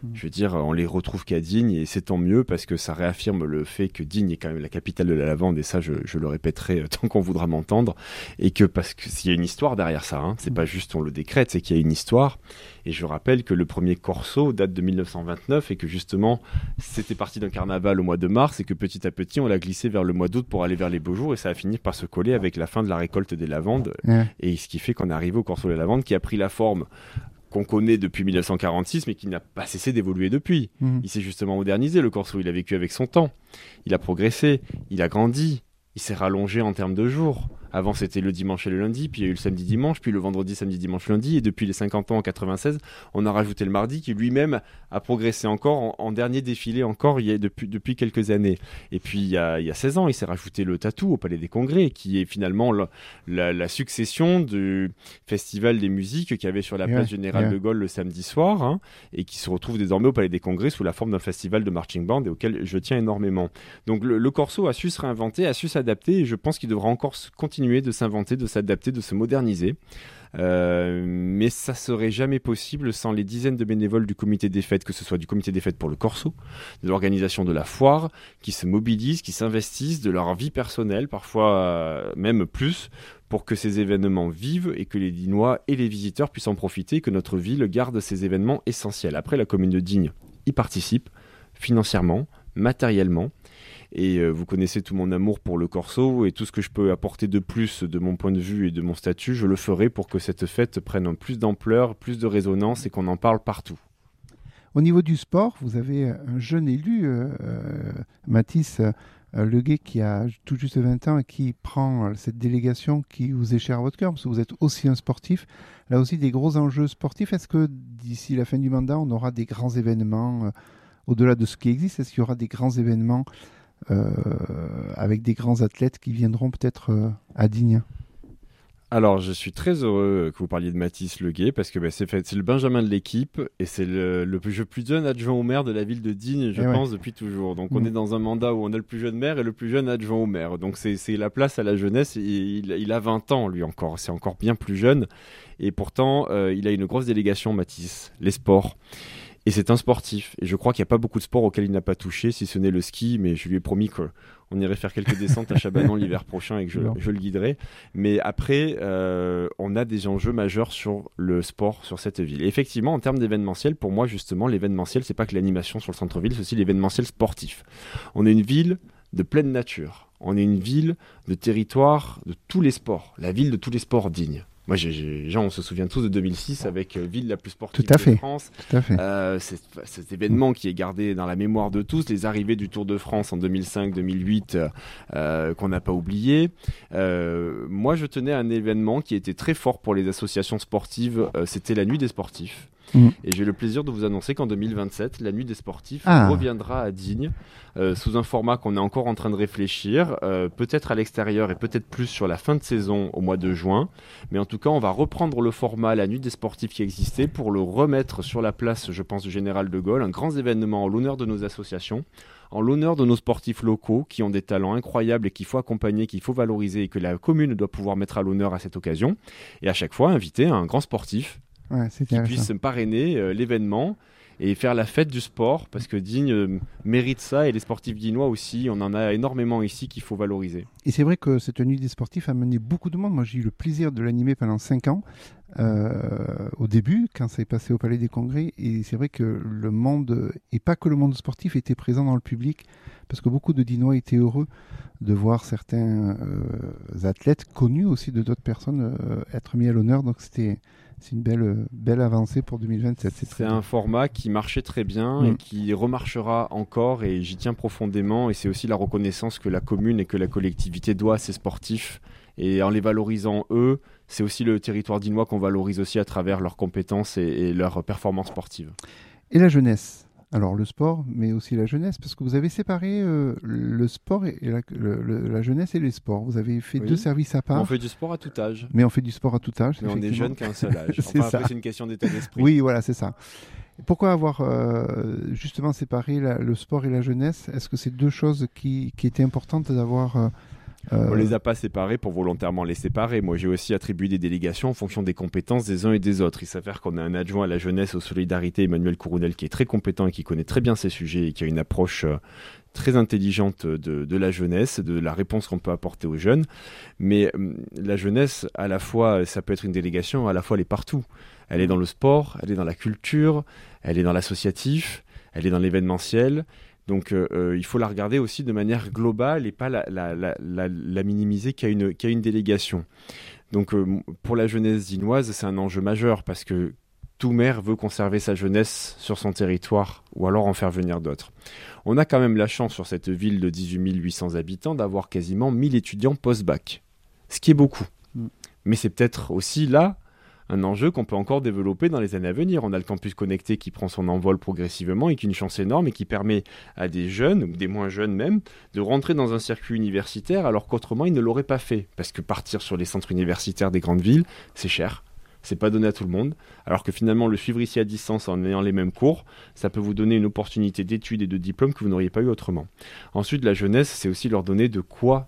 Je veux dire, on les retrouve qu'à Digne et c'est tant mieux parce que ça réaffirme le fait que Digne est quand même la capitale de la lavande et ça, je, je le répéterai tant qu'on voudra m'entendre et que parce qu'il y a une histoire derrière ça, hein, c'est pas juste on le décrète, c'est qu'il y a une histoire. Et je rappelle que le premier corso date de mille neuf cent vingt-neuf et que justement, c'était parti d'un carnaval au mois de mars et que petit à petit, on l'a glissé vers le mois d'août pour aller vers les beaux jours et ça a fini par se coller avec la fin de la récolte des lavandes. Ouais. Et ce qui fait qu'on est arrivé au corso de la lavande qui a pris la forme qu'on connaît depuis mille neuf cent quarante-six, mais qui n'a pas cessé d'évoluer depuis. Mmh. Il s'est justement modernisé, le corso. Il a vécu avec son temps. Il a progressé. Il a grandi. Il s'est rallongé en termes de jours. Avant, c'était le dimanche et le lundi, puis il y a eu le samedi-dimanche, puis le vendredi, samedi, dimanche, lundi. Et depuis les cinquante ans en quatre-vingt-seize, on a rajouté le mardi qui lui-même a progressé encore en, en dernier défilé encore il y a depuis, depuis quelques années. Et puis, il y, a, il y a seize ans, il s'est rajouté le tatou au Palais des Congrès, qui est finalement la, la, la succession du Festival des musiques qu'il y avait sur la place yeah, Générale yeah. de Gaulle le samedi soir, hein, et qui se retrouve désormais au Palais des Congrès sous la forme d'un festival de marching band et auquel je tiens énormément. Donc, le, le Corso a su se réinventer, a su s'adapter, et je pense qu'il devra encore continuer de s'inventer, de s'adapter, de se moderniser. Euh, mais ça serait jamais possible sans les dizaines de bénévoles du comité des fêtes, que ce soit du comité des fêtes pour le Corso, de l'organisation de la foire, qui se mobilisent, qui s'investissent de leur vie personnelle, parfois euh, même plus, pour que ces événements vivent et que les Dinois et les visiteurs puissent en profiter, et que notre ville garde ces événements essentiels. Après, la commune de Digne y participe financièrement, matériellement. Et euh, vous connaissez tout mon amour pour le Corso et tout ce que je peux apporter de plus de mon point de vue et de mon statut, je le ferai pour que cette fête prenne plus d'ampleur, plus de résonance et qu'on en parle partout. Au niveau du sport, vous avez un jeune élu, euh, euh, Mathis euh, Leguet, qui a tout juste vingt ans et qui prend cette délégation qui vous est chère à votre cœur, parce que vous êtes aussi un sportif. Là aussi, des gros enjeux sportifs. Est-ce que d'ici la fin du mandat, on aura des grands événements, euh, au-delà de ce qui existe, est-ce qu'il y aura des grands événements Euh, avec des grands athlètes qui viendront peut-être euh, à Digne? Alors, je suis très heureux que vous parliez de Mathis Leguet parce que bah, c'est, fait, c'est le Benjamin de l'équipe et c'est le, le plus, plus jeune adjoint au maire de la ville de Digne, je et pense, ouais. depuis toujours. Donc, mmh. on est dans un mandat où on a le plus jeune maire et le plus jeune adjoint au maire. Donc, c'est, c'est la place à la jeunesse. Et il, il a vingt ans, lui, encore. C'est encore bien plus jeune. Et pourtant, euh, il a une grosse délégation, Mathis, les sports. Et c'est un sportif. Et je crois qu'il n'y a pas beaucoup de sports auxquels il n'a pas touché, si ce n'est le ski. Mais je lui ai promis qu'on irait faire quelques descentes à Chabanon l'hiver prochain et que je, je le guiderai. Mais après, euh, on a des enjeux majeurs sur le sport sur cette ville. Et effectivement, en termes d'événementiel, pour moi, justement, l'événementiel, c'est pas que l'animation sur le centre-ville, c'est aussi l'événementiel sportif. On est une ville de pleine nature. On est une ville de territoire de tous les sports. La ville de tous les sports dignes. Moi, j'ai, j'ai, gens, on se souvient tous de deux mille six avec euh, Ville la plus sportive Tout à de fait. France. Tout à fait. Euh, c'est, cet événement qui est gardé dans la mémoire de tous, les arrivées du Tour de France en deux mille cinq deux mille huit euh, qu'on n'a pas oublié. Euh, moi, je tenais à un événement qui était très fort pour les associations sportives, euh, c'était la Nuit des sportifs. Mmh. Et j'ai le plaisir de vous annoncer qu'en deux mille vingt-sept, la Nuit des sportifs ah. reviendra à Digne euh, sous un format qu'on est encore en train de réfléchir, euh, peut-être à l'extérieur et peut-être plus sur la fin de saison au mois de juin. Mais en tout cas, on va reprendre le format La Nuit des sportifs qui existait pour le remettre sur la place, je pense, du Général de Gaulle, un grand événement en l'honneur de nos associations, en l'honneur de nos sportifs locaux qui ont des talents incroyables et qu'il faut accompagner, qu'il faut valoriser et que la commune doit pouvoir mettre à l'honneur à cette occasion. Et à chaque fois, inviter un grand sportif Ouais, qui puisse parrainer euh, l'événement et faire la fête du sport parce que Digne euh, mérite ça et les sportifs dignois aussi, on en a énormément ici qu'il faut valoriser. Et c'est vrai que cette nuit des sportifs a mené beaucoup de monde. Moi j'ai eu le plaisir de l'animer pendant cinq ans euh, au début quand ça est passé au Palais des Congrès et c'est vrai que le monde, et pas que le monde sportif, était présent dans le public parce que beaucoup de Dinois étaient heureux de voir certains euh, athlètes connus aussi de d'autres personnes euh, être mis à l'honneur, donc c'était C'est une belle, belle avancée pour deux mille vingt-sept. C'est, c'est un format qui marchait très bien mmh. et qui remarchera encore et j'y tiens profondément. Et c'est aussi la reconnaissance que la commune et que la collectivité doit à ces sportifs. Et en les valorisant eux, c'est aussi le territoire dinois qu'on valorise aussi à travers leurs compétences et, et leurs performances sportives. Et la jeunesse ? Alors le sport, mais aussi la jeunesse, parce que vous avez séparé euh, le sport et la, le, le, la jeunesse et les sports. Vous avez fait oui. deux services à part. On fait du sport à tout âge. Mais on fait du sport à tout âge. Mais on est jeune qu'à un seul âge. Enfin, c'est après, ça. c'est une question d'état d'esprit. Oui, voilà, c'est ça. Pourquoi avoir euh, justement séparé la, le sport et la jeunesse ? Est-ce que c'est deux choses qui, qui étaient importantes d'avoir euh, Euh... On les a pas séparés pour volontairement les séparer. Moi, j'ai aussi attribué des délégations en fonction des compétences des uns et des autres. Il s'avère qu'on a un adjoint à la jeunesse, aux solidarités, Emmanuel Courounel, qui est très compétent et qui connaît très bien ces sujets et qui a une approche euh, très intelligente de, de la jeunesse, de la réponse qu'on peut apporter aux jeunes. Mais euh, la jeunesse, à la fois, ça peut être une délégation, à la fois elle est partout. Elle est dans le sport, elle est dans la culture, elle est dans l'associatif, elle est dans l'événementiel. Donc euh, il faut la regarder aussi de manière globale et pas la, la, la, la, la minimiser qu'à une, qu'à une délégation. Donc euh, pour la jeunesse dinoise, c'est un enjeu majeur parce que tout maire veut conserver sa jeunesse sur son territoire ou alors en faire venir d'autres. On a quand même la chance sur cette ville de dix-huit mille huit cents habitants d'avoir quasiment mille étudiants post-bac, ce qui est beaucoup. Mm. Mais c'est peut-être aussi là un enjeu qu'on peut encore développer dans les années à venir. On a le campus connecté qui prend son envol progressivement et qui est une chance énorme et qui permet à des jeunes, ou des moins jeunes même, de rentrer dans un circuit universitaire alors qu'autrement ils ne l'auraient pas fait. Parce que partir sur les centres universitaires des grandes villes, c'est cher. C'est pas donné à tout le monde. Alors que finalement, le suivre ici à distance en ayant les mêmes cours, ça peut vous donner une opportunité d'études et de diplômes que vous n'auriez pas eu autrement. Ensuite, la jeunesse, c'est aussi leur donner de quoi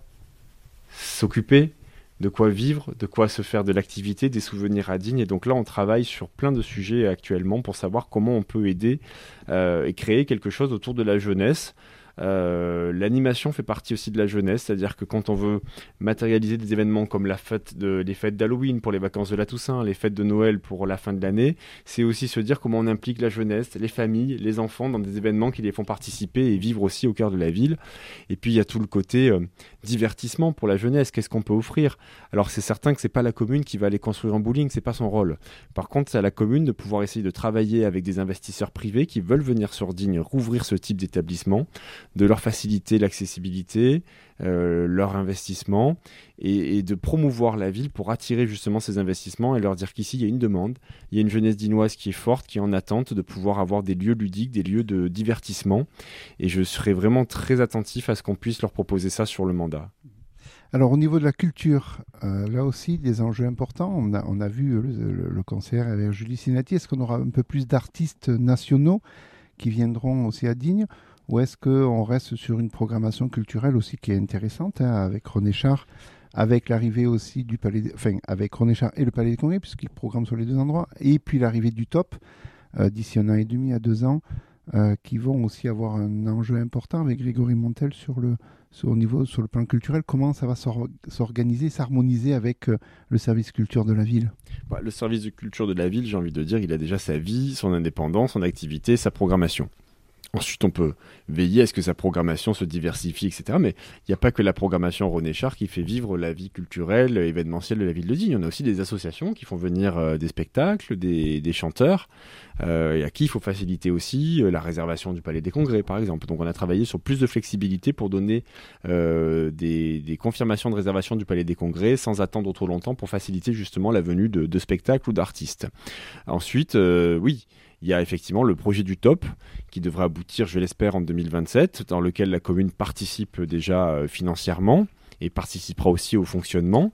s'occuper, de quoi vivre, de quoi se faire de l'activité, des souvenirs à digne. Et donc là, on travaille sur plein de sujets actuellement pour savoir comment on peut aider euh, et créer quelque chose autour de la jeunesse. Euh, l'animation fait partie aussi de la jeunesse, c'est-à-dire que quand on veut matérialiser des événements comme la fête de, les fêtes d'Halloween pour les vacances de la Toussaint, les fêtes de Noël pour la fin de l'année, c'est aussi se dire comment on implique la jeunesse, les familles, les enfants dans des événements qui les font participer et vivre aussi au cœur de la ville. Et puis il y a tout le côté euh, divertissement pour la jeunesse, qu'est-ce qu'on peut offrir? Alors c'est certain que c'est pas la commune qui va aller construire un bowling, c'est pas son rôle. Par contre, c'est à la commune de pouvoir essayer de travailler avec des investisseurs privés qui veulent venir sur Digne rouvrir ce type d'établissement, de leur faciliter l'accessibilité, euh, leur investissement et, et de promouvoir la ville pour attirer justement ces investissements et leur dire qu'ici il y a une demande, il y a une jeunesse dinoise qui est forte, qui est en attente de pouvoir avoir des lieux ludiques, des lieux de divertissement et je serai vraiment très attentif à ce qu'on puisse leur proposer ça sur le mandat. Alors au niveau de la culture, euh, là aussi des enjeux importants. On a, on a vu le, le, le concert avec Julie Sinati. Est-ce qu'on aura un peu plus d'artistes nationaux qui viendront aussi à Digne? Ou est-ce qu'on reste sur une programmation culturelle aussi qui est intéressante, hein, avec René Char, avec l'arrivée aussi du Palais, de... enfin avec René Char et le Palais des Congrès, puisqu'ils programment sur les deux endroits, et puis l'arrivée du Top, euh, d'ici un an et demi à deux ans, euh, qui vont aussi avoir un enjeu important avec Grégory Montel sur le, sur, au niveau, sur le plan culturel. Comment ça va s'or- s'organiser, s'harmoniser avec euh, le service culture de la ville? Bah, le service de culture de la ville, j'ai envie de dire, il a déjà sa vie, son indépendance, son activité, sa programmation. Ensuite, on peut veiller à ce que sa programmation se diversifie, et cetera. Mais il n'y a pas que la programmation René Char qui fait vivre la vie culturelle, événementielle de la ville de Digne. On a aussi des associations qui font venir euh, des spectacles, des, des chanteurs, euh, et à qui il faut faciliter aussi euh, la réservation du Palais des Congrès, par exemple. Donc, on a travaillé sur plus de flexibilité pour donner euh, des, des confirmations de réservation du Palais des Congrès sans attendre trop longtemps pour faciliter justement la venue de, de spectacles ou d'artistes. Ensuite, euh, oui, il y a effectivement le projet du Top qui devrait aboutir, je l'espère, en deux mille vingt-sept, dans lequel la commune participe déjà euh, financièrement et participera aussi au fonctionnement,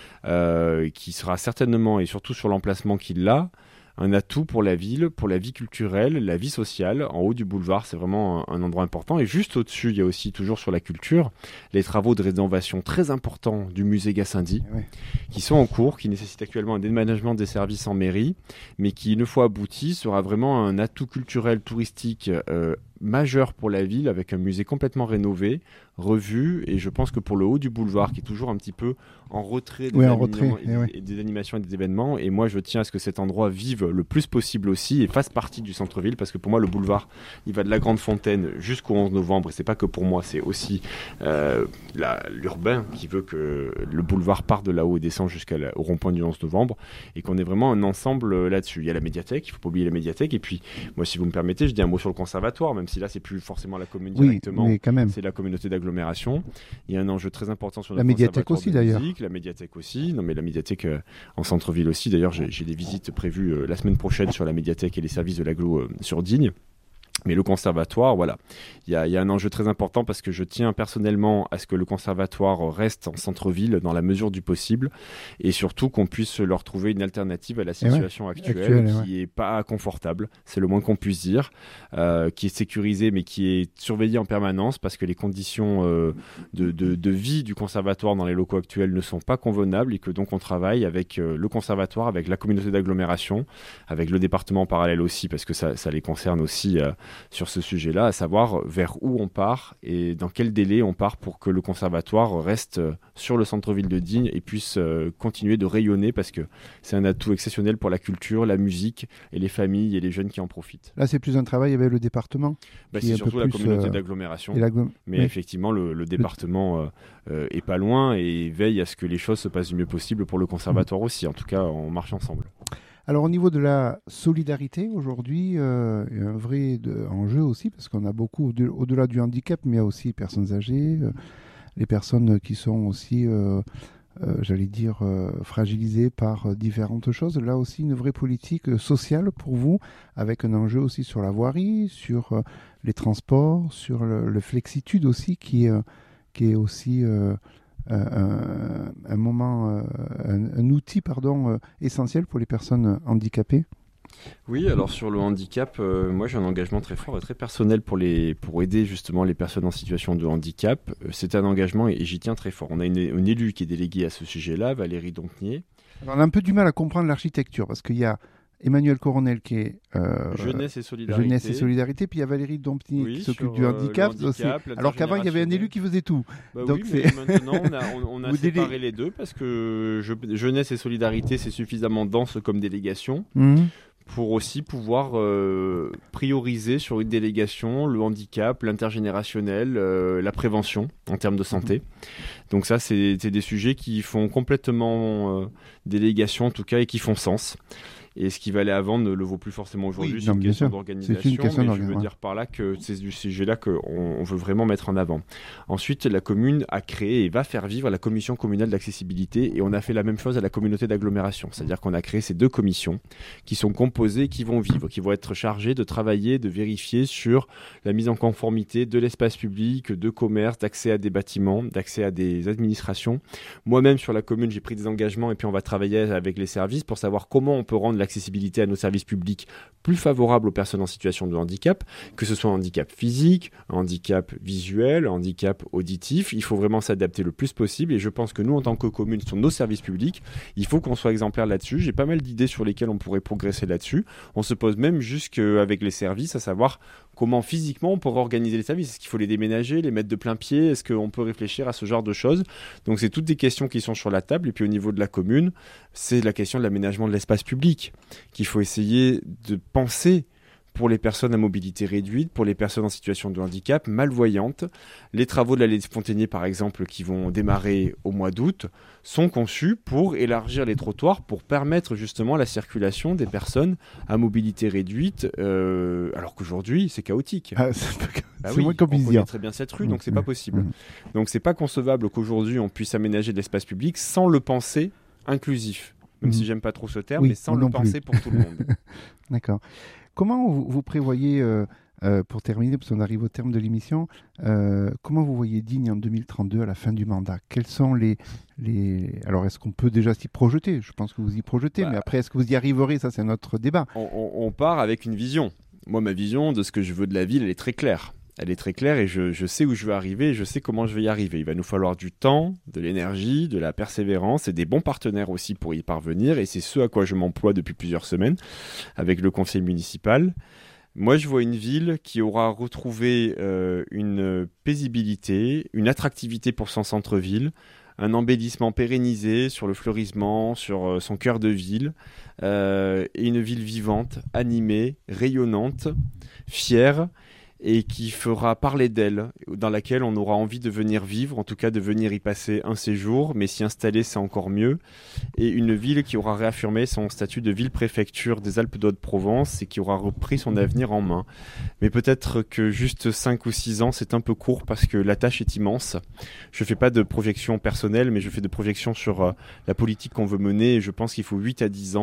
euh, qui sera certainement, et surtout sur l'emplacement qu'il a, un atout pour la ville, pour la vie culturelle, la vie sociale. En haut du boulevard, c'est vraiment un, un endroit important. Et juste au-dessus, il y a aussi, toujours sur la culture, les travaux de rénovation très importants du musée Gassendi, ouais. qui sont en cours, qui nécessitent actuellement un déménagement des services en mairie, mais qui, une fois abouti, sera vraiment un atout culturel touristique euh, majeur pour la ville, avec un musée complètement rénové, revu, et je pense que pour le haut du boulevard, qui est toujours un petit peu en retrait des, oui, en retrait, et, et ouais. et des animations et des événements, et moi je tiens à ce que cet endroit vive le plus possible aussi et fasse partie du centre-ville, parce que pour moi le boulevard, il va de la Grande Fontaine jusqu'au onze novembre, et c'est pas que pour moi, c'est aussi euh, la, l'urbain qui veut que le boulevard parte de là-haut et descend jusqu'au rond-point du onze novembre, et qu'on ait vraiment un ensemble là-dessus. Il y a la médiathèque, il faut pas oublier la médiathèque, et puis moi, si vous me permettez, je dis un mot sur le conservatoire, même si là c'est plus forcément la commune oui, directement, mais quand même. C'est la communauté d'agglomération. Il y a un enjeu très important sur la médiathèque aussi d'ailleurs. Musique, la médiathèque aussi, non mais la médiathèque euh, en centre-ville aussi. D'ailleurs, j'ai, j'ai des visites prévues euh, la semaine prochaine sur la médiathèque et les services de l'agglo euh, sur Digne. Mais le conservatoire, voilà, il y a, il y a un enjeu très important parce que je tiens personnellement à ce que le conservatoire reste en centre-ville dans la mesure du possible et surtout qu'on puisse leur trouver une alternative à la situation ouais, actuelle, actuelle qui n'est ouais. pas confortable, c'est le moins qu'on puisse dire, euh, qui est sécurisée mais qui est surveillée en permanence parce que les conditions euh, de, de, de vie du conservatoire dans les locaux actuels ne sont pas convenables et que donc on travaille avec euh, le conservatoire, avec la communauté d'agglomération, avec le département en parallèle aussi parce que ça, ça les concerne aussi euh, sur ce sujet-là, à savoir vers où on part et dans quel délai on part pour que le conservatoire reste sur le centre-ville de Digne et puisse euh, continuer de rayonner parce que c'est un atout exceptionnel pour la culture, la musique et les familles et les jeunes qui en profitent. Là, c'est plus un travail avec le département bah, C'est surtout la communauté euh... d'agglomération, mais oui. effectivement, le, le département euh, euh, est pas loin et veille à ce que les choses se passent du mieux possible pour le conservatoire mmh. aussi. En tout cas, on marche ensemble. Alors au niveau de la solidarité, aujourd'hui, euh, il y a un vrai de, enjeu aussi, parce qu'on a beaucoup, de, au-delà du handicap, mais il y a aussi les personnes âgées, euh, les personnes qui sont aussi, euh, euh, j'allais dire, euh, fragilisées par euh, différentes choses. Là aussi, une vraie politique sociale pour vous, avec un enjeu aussi sur la voirie, sur euh, les transports, sur le, le flexitude aussi, qui, euh, qui est aussi... Euh, Euh, un, un moment, euh, un, un outil pardon, euh, essentiel pour les personnes handicapées. Oui, alors sur le handicap, euh, moi j'ai un engagement très fort et très personnel pour, les, pour aider justement les personnes en situation de handicap. Euh, c'est un engagement et, et j'y tiens très fort. On a une, une élue qui est déléguée à ce sujet-là, Valérie Dompnier. Alors, on a un peu du mal à comprendre l'architecture parce qu'il y a Emmanuel Coronel qui est euh, Jeunesse et Solidarité. Jeunesse et Solidarité, puis il y a Valérie Dompnier oui, qui s'occupe du handicap. Euh, handicap alors qu'avant, il y avait un élu qui faisait tout. Bah Donc oui, c'est... mais maintenant, on a, on, on a séparé délé... les deux parce que je, Jeunesse et Solidarité, c'est suffisamment dense comme délégation. Mmh. Pour aussi pouvoir euh, prioriser sur une délégation le handicap, l'intergénérationnel, euh, la prévention en termes de santé. Mmh. Donc ça, c'est, c'est des sujets qui font complètement euh, délégation en tout cas et qui font sens. Et ce qui valait avant ne le vaut plus forcément aujourd'hui. Oui, c'est, non, une question d'organisation, c'est une question mais d'organisation. Je veux dire par là que c'est du sujet-là qu'on on veut vraiment mettre en avant. Ensuite, la commune a créé et va faire vivre la commission communale d'accessibilité et on a fait la même chose à la communauté d'agglomération. C'est-à-dire qu'on a créé ces deux commissions qui sont composées, qui vont vivre, qui vont être chargées de travailler, de vérifier sur la mise en conformité de l'espace public, de commerce, d'accès à des bâtiments, d'accès à des administrations. Moi-même, sur la commune, j'ai pris des engagements et puis on va travailler avec les services pour savoir comment on peut rendre l'accessibilité à nos services publics plus favorable aux personnes en situation de handicap, que ce soit un handicap physique, un handicap visuel, un handicap auditif. Il faut vraiment s'adapter le plus possible et je pense que nous, en tant que commune, sur nos services publics, il faut qu'on soit exemplaire là-dessus. J'ai pas mal d'idées sur lesquelles on pourrait progresser là-dessus. On se pose même jusqu'avec les services, à savoir comment physiquement on pourrait organiser les services. Est-ce qu'il faut les déménager, les mettre de plein pied? Est-ce qu'on peut réfléchir à ce genre de choses? Donc c'est toutes des questions qui sont sur la table. Et puis au niveau de la commune, c'est la question de l'aménagement de l'espace public qu'il faut essayer de penser pour les personnes à mobilité réduite, pour les personnes en situation de handicap, malvoyantes. Les travaux de l'allée de Fontainier, par exemple, qui vont démarrer au mois d'août, sont conçus pour élargir les trottoirs, pour permettre justement la circulation des personnes à mobilité réduite, euh, alors qu'aujourd'hui, c'est chaotique. Ah, c'est peu... bah c'est oui, moins comme on connaît très bien cette rue, donc c'est pas possible. Mmh. Donc c'est pas concevable qu'aujourd'hui, on puisse aménager de l'espace public sans le penser inclusif. Même mmh. si j'aime pas trop ce terme, oui, mais sans le penser pour tout le monde. D'accord. Comment vous, vous prévoyez, euh, euh, pour terminer, parce qu'on arrive au terme de l'émission, euh, comment vous voyez Digne en deux mille trente-deux à la fin du mandat? Quels sont les, les... Alors, est-ce qu'on peut déjà s'y projeter? Je pense que vous y projetez, bah, mais après, est-ce que vous y arriverez? Ça, c'est un autre débat. On, on, on part avec une vision. Moi, ma vision de ce que je veux de la ville, elle est très claire. Elle est très claire et je, je sais où je veux arriver et je sais comment je vais y arriver. Il va nous falloir du temps, de l'énergie, de la persévérance et des bons partenaires aussi pour y parvenir. Et c'est ce à quoi je m'emploie depuis plusieurs semaines avec le conseil municipal. Moi, je vois une ville qui aura retrouvé euh, une paisibilité, une attractivité pour son centre-ville, un embellissement pérennisé sur le fleurissement, sur euh, son cœur de ville, euh, et une ville vivante, animée, rayonnante, fière, et qui fera parler d'elle, dans laquelle on aura envie de venir vivre, en tout cas de venir y passer un séjour, mais s'y installer, c'est encore mieux. Et une ville qui aura réaffirmé son statut de ville-préfecture des Alpes-de-Haute-Provence et qui aura repris son avenir en main. Mais peut-être que juste cinq ou six ans, c'est un peu court parce que la tâche est immense. Je ne fais pas de projection personnelle, mais je fais de projection sur euh, la politique qu'on veut mener et je pense qu'il faut huit à dix ans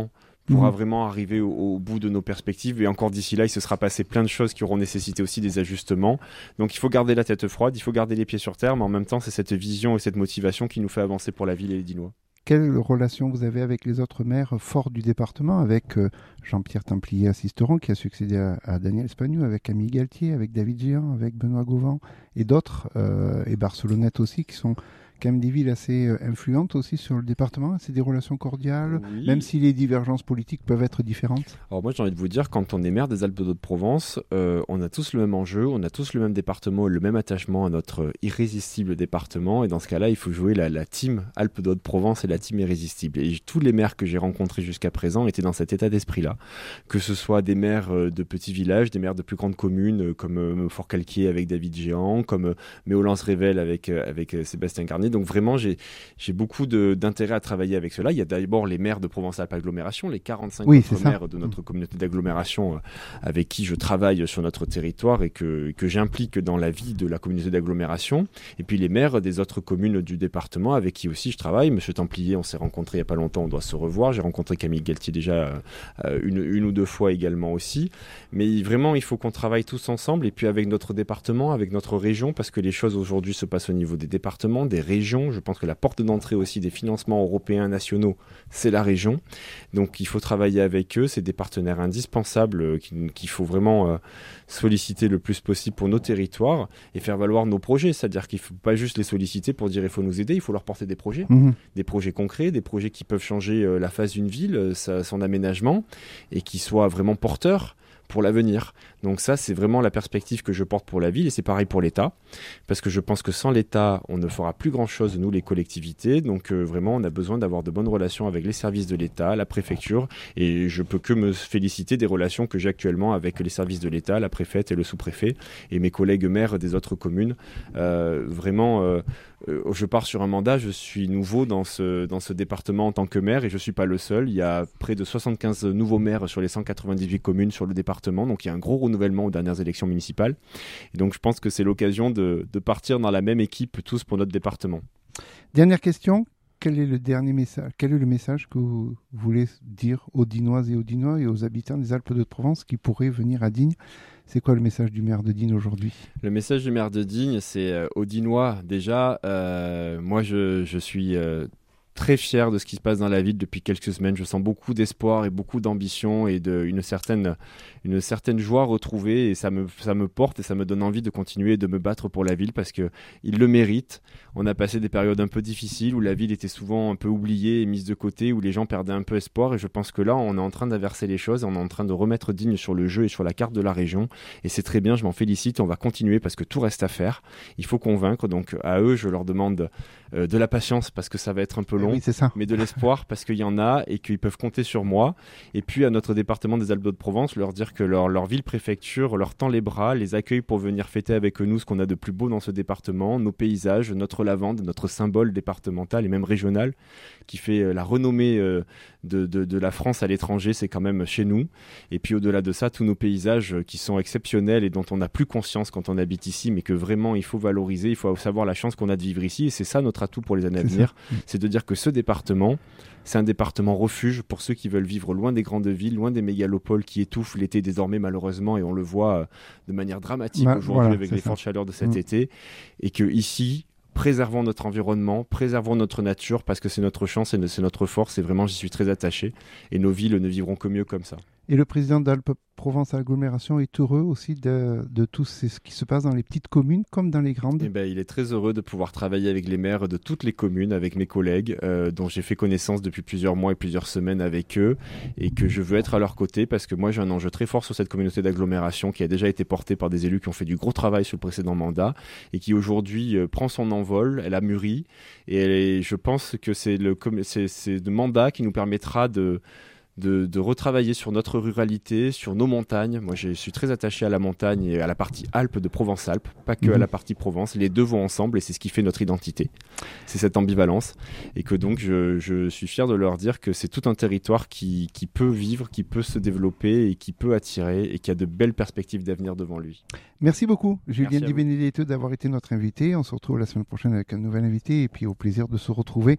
pourra Mmh. vraiment arriver au, au bout de nos perspectives. Et encore d'ici là, il se sera passé plein de choses qui auront nécessité aussi des ajustements. Donc il faut garder la tête froide, il faut garder les pieds sur terre, mais en même temps, c'est cette vision et cette motivation qui nous fait avancer pour la ville et les Dinois. Quelle relation vous avez avec les autres maires forts du département, avec euh, Jean-Pierre Templier-Assisteron qui a succédé à, à Daniel Espagnou, avec Camille Galtier, avec David Géant, avec Benoît Gauvin et d'autres, euh, et Barcelonnette aussi, qui sont quand même des villes assez euh, influentes aussi sur le département. C'est des relations cordiales, Oui. même si les divergences politiques peuvent être différentes. Alors moi j'ai envie de vous dire, quand on est maire des Alpes-de-Haute-Provence, euh, on a tous le même enjeu, on a tous le même département, le même attachement à notre irrésistible département, et dans ce cas-là il faut jouer la, la team Alpes-de-Haute-Provence et la team irrésistible. Et tous les maires que j'ai rencontrés jusqu'à présent étaient dans cet état d'esprit-là, que ce soit des maires euh, de petits villages, des maires de plus grandes communes euh, comme euh, Fort-Calquier avec David Géant, comme euh, Méolance-Rével avec, euh, avec euh, Sébastien Carnier. Donc vraiment j'ai, j'ai beaucoup de, d'intérêt à travailler avec cela. Il y a d'abord les maires de Provence-Alpes-Agglomération, les quarante-cinq Oui, autres c'est ça. maires de notre communauté d'agglomération euh, avec qui je travaille sur notre territoire et que, que j'implique dans la vie de la communauté d'agglomération. Et puis les maires des autres communes du département avec qui aussi je travaille. Monsieur Templier, on s'est rencontré il n'y a pas longtemps, on doit se revoir. J'ai rencontré Camille Galtier déjà euh, une, une ou deux fois également aussi. Mais vraiment, il faut qu'on travaille tous ensemble et puis avec notre département, avec notre région, parce que les choses aujourd'hui se passent au niveau des départements, des régions. Je pense que la porte d'entrée aussi des financements européens nationaux, c'est la région. Donc il faut travailler avec eux, c'est des partenaires indispensables euh, qu'il faut vraiment euh, solliciter le plus possible pour nos territoires et faire valoir nos projets. C'est-à-dire qu'il ne faut pas juste les solliciter pour dire il faut nous aider, il faut leur porter des projets, Mmh. des projets concrets, des projets qui peuvent changer euh, la face d'une ville, euh, sa, son aménagement et qui soient vraiment porteurs pour l'avenir. Donc ça, c'est vraiment la perspective que je porte pour la ville et c'est pareil pour l'État, parce que je pense que sans l'État, on ne fera plus grand-chose, nous, les collectivités. Donc euh, vraiment, on a besoin d'avoir de bonnes relations avec les services de l'État, la préfecture, et je peux que me féliciter des relations que j'ai actuellement avec les services de l'État, la préfète et le sous-préfet, et mes collègues maires des autres communes. Euh, vraiment, euh, euh, je pars sur un mandat, je suis nouveau dans ce, dans ce département en tant que maire, et je ne suis pas le seul. Il y a près de soixante-quinze nouveaux maires sur les cent quatre-vingt-dix-huit communes sur le département, donc il y a un gros renouvellement aux dernières élections municipales. Et donc je pense que c'est l'occasion de, de partir dans la même équipe tous pour notre département. Dernière question, quel est le dernier message, quel est le message que vous voulez dire aux Dinoises et aux Dinois et aux habitants des Alpes-de-Provence qui pourraient venir à Digne? C'est quoi le message du maire de Digne aujourd'hui? Le message du maire de Digne, c'est euh, aux Dinois déjà, euh, moi je, je suis... Euh, très fier de ce qui se passe dans la ville depuis quelques semaines. Je sens beaucoup d'espoir et beaucoup d'ambition et de, une, certaine, une certaine joie retrouvée et ça me, ça me porte et ça me donne envie de continuer de me battre pour la ville parce qu'il le mérite. On a passé des périodes un peu difficiles où la ville était souvent un peu oubliée et mise de côté, où les gens perdaient un peu espoir et je pense que là on est en train d'inverser les choses, on est en train de remettre Digne sur le jeu et sur la carte de la région et c'est très bien, je m'en félicite, on va continuer parce que tout reste à faire. Il faut convaincre, donc à eux je leur demande euh, de la patience parce que ça va être un peu long. Oui, c'est ça. Mais de l'espoir parce qu'il y en a et qu'ils peuvent compter sur moi. Et puis à notre département des Alpes-de-Provence, leur dire que leur, leur ville-préfecture leur tend les bras, les accueille pour venir fêter avec nous ce qu'on a de plus beau dans ce département, nos paysages, notre lavande, notre symbole départemental et même régional qui fait la renommée euh, de, de, de la France à l'étranger, c'est quand même chez nous. Et puis au-delà de ça, tous nos paysages qui sont exceptionnels et dont on n'a plus conscience quand on habite ici, mais que vraiment il faut valoriser, il faut savoir la chance qu'on a de vivre ici. Et c'est ça notre atout pour les années à venir, c'est de dire que ce département, c'est un département refuge pour ceux qui veulent vivre loin des grandes villes, loin des mégalopoles qui étouffent l'été désormais malheureusement et on le voit euh, de manière dramatique bah, aujourd'hui voilà, avec les ça. fortes chaleurs de cet mmh. été et que ici préservons notre environnement, préservons notre nature parce que c'est notre chance et c'est notre force et vraiment j'y suis très attaché et nos villes ne vivront que mieux comme ça. Et le président d'Alpes-Provence Agglomération est heureux aussi de, de tout ce qui se passe dans les petites communes comme dans les grandes. Eh ben, il est très heureux de pouvoir travailler avec les maires de toutes les communes, avec mes collègues euh, dont j'ai fait connaissance depuis plusieurs mois et plusieurs semaines avec eux et que je veux être à leur côté parce que moi j'ai un enjeu très fort sur cette communauté d'agglomération qui a déjà été portée par des élus qui ont fait du gros travail sur le précédent mandat et qui aujourd'hui euh, prend son envol, elle a mûri et elle est, je pense que c'est le, c'est, c'est le mandat qui nous permettra de De, de retravailler sur notre ruralité, sur nos montagnes. Moi, je suis très attaché à la montagne et à la partie Alpes de Provence-Alpes, pas que mmh. à la partie Provence. Les deux vont ensemble et c'est ce qui fait notre identité. C'est cette ambivalence. Et que donc, je, je suis fier de leur dire que c'est tout un territoire qui, qui peut vivre, qui peut se développer et qui peut attirer et qui a de belles perspectives d'avenir devant lui. Merci beaucoup, Julien Di Benedetto, d'avoir été notre invité. On se retrouve la semaine prochaine avec un nouvel invité et puis au plaisir de se retrouver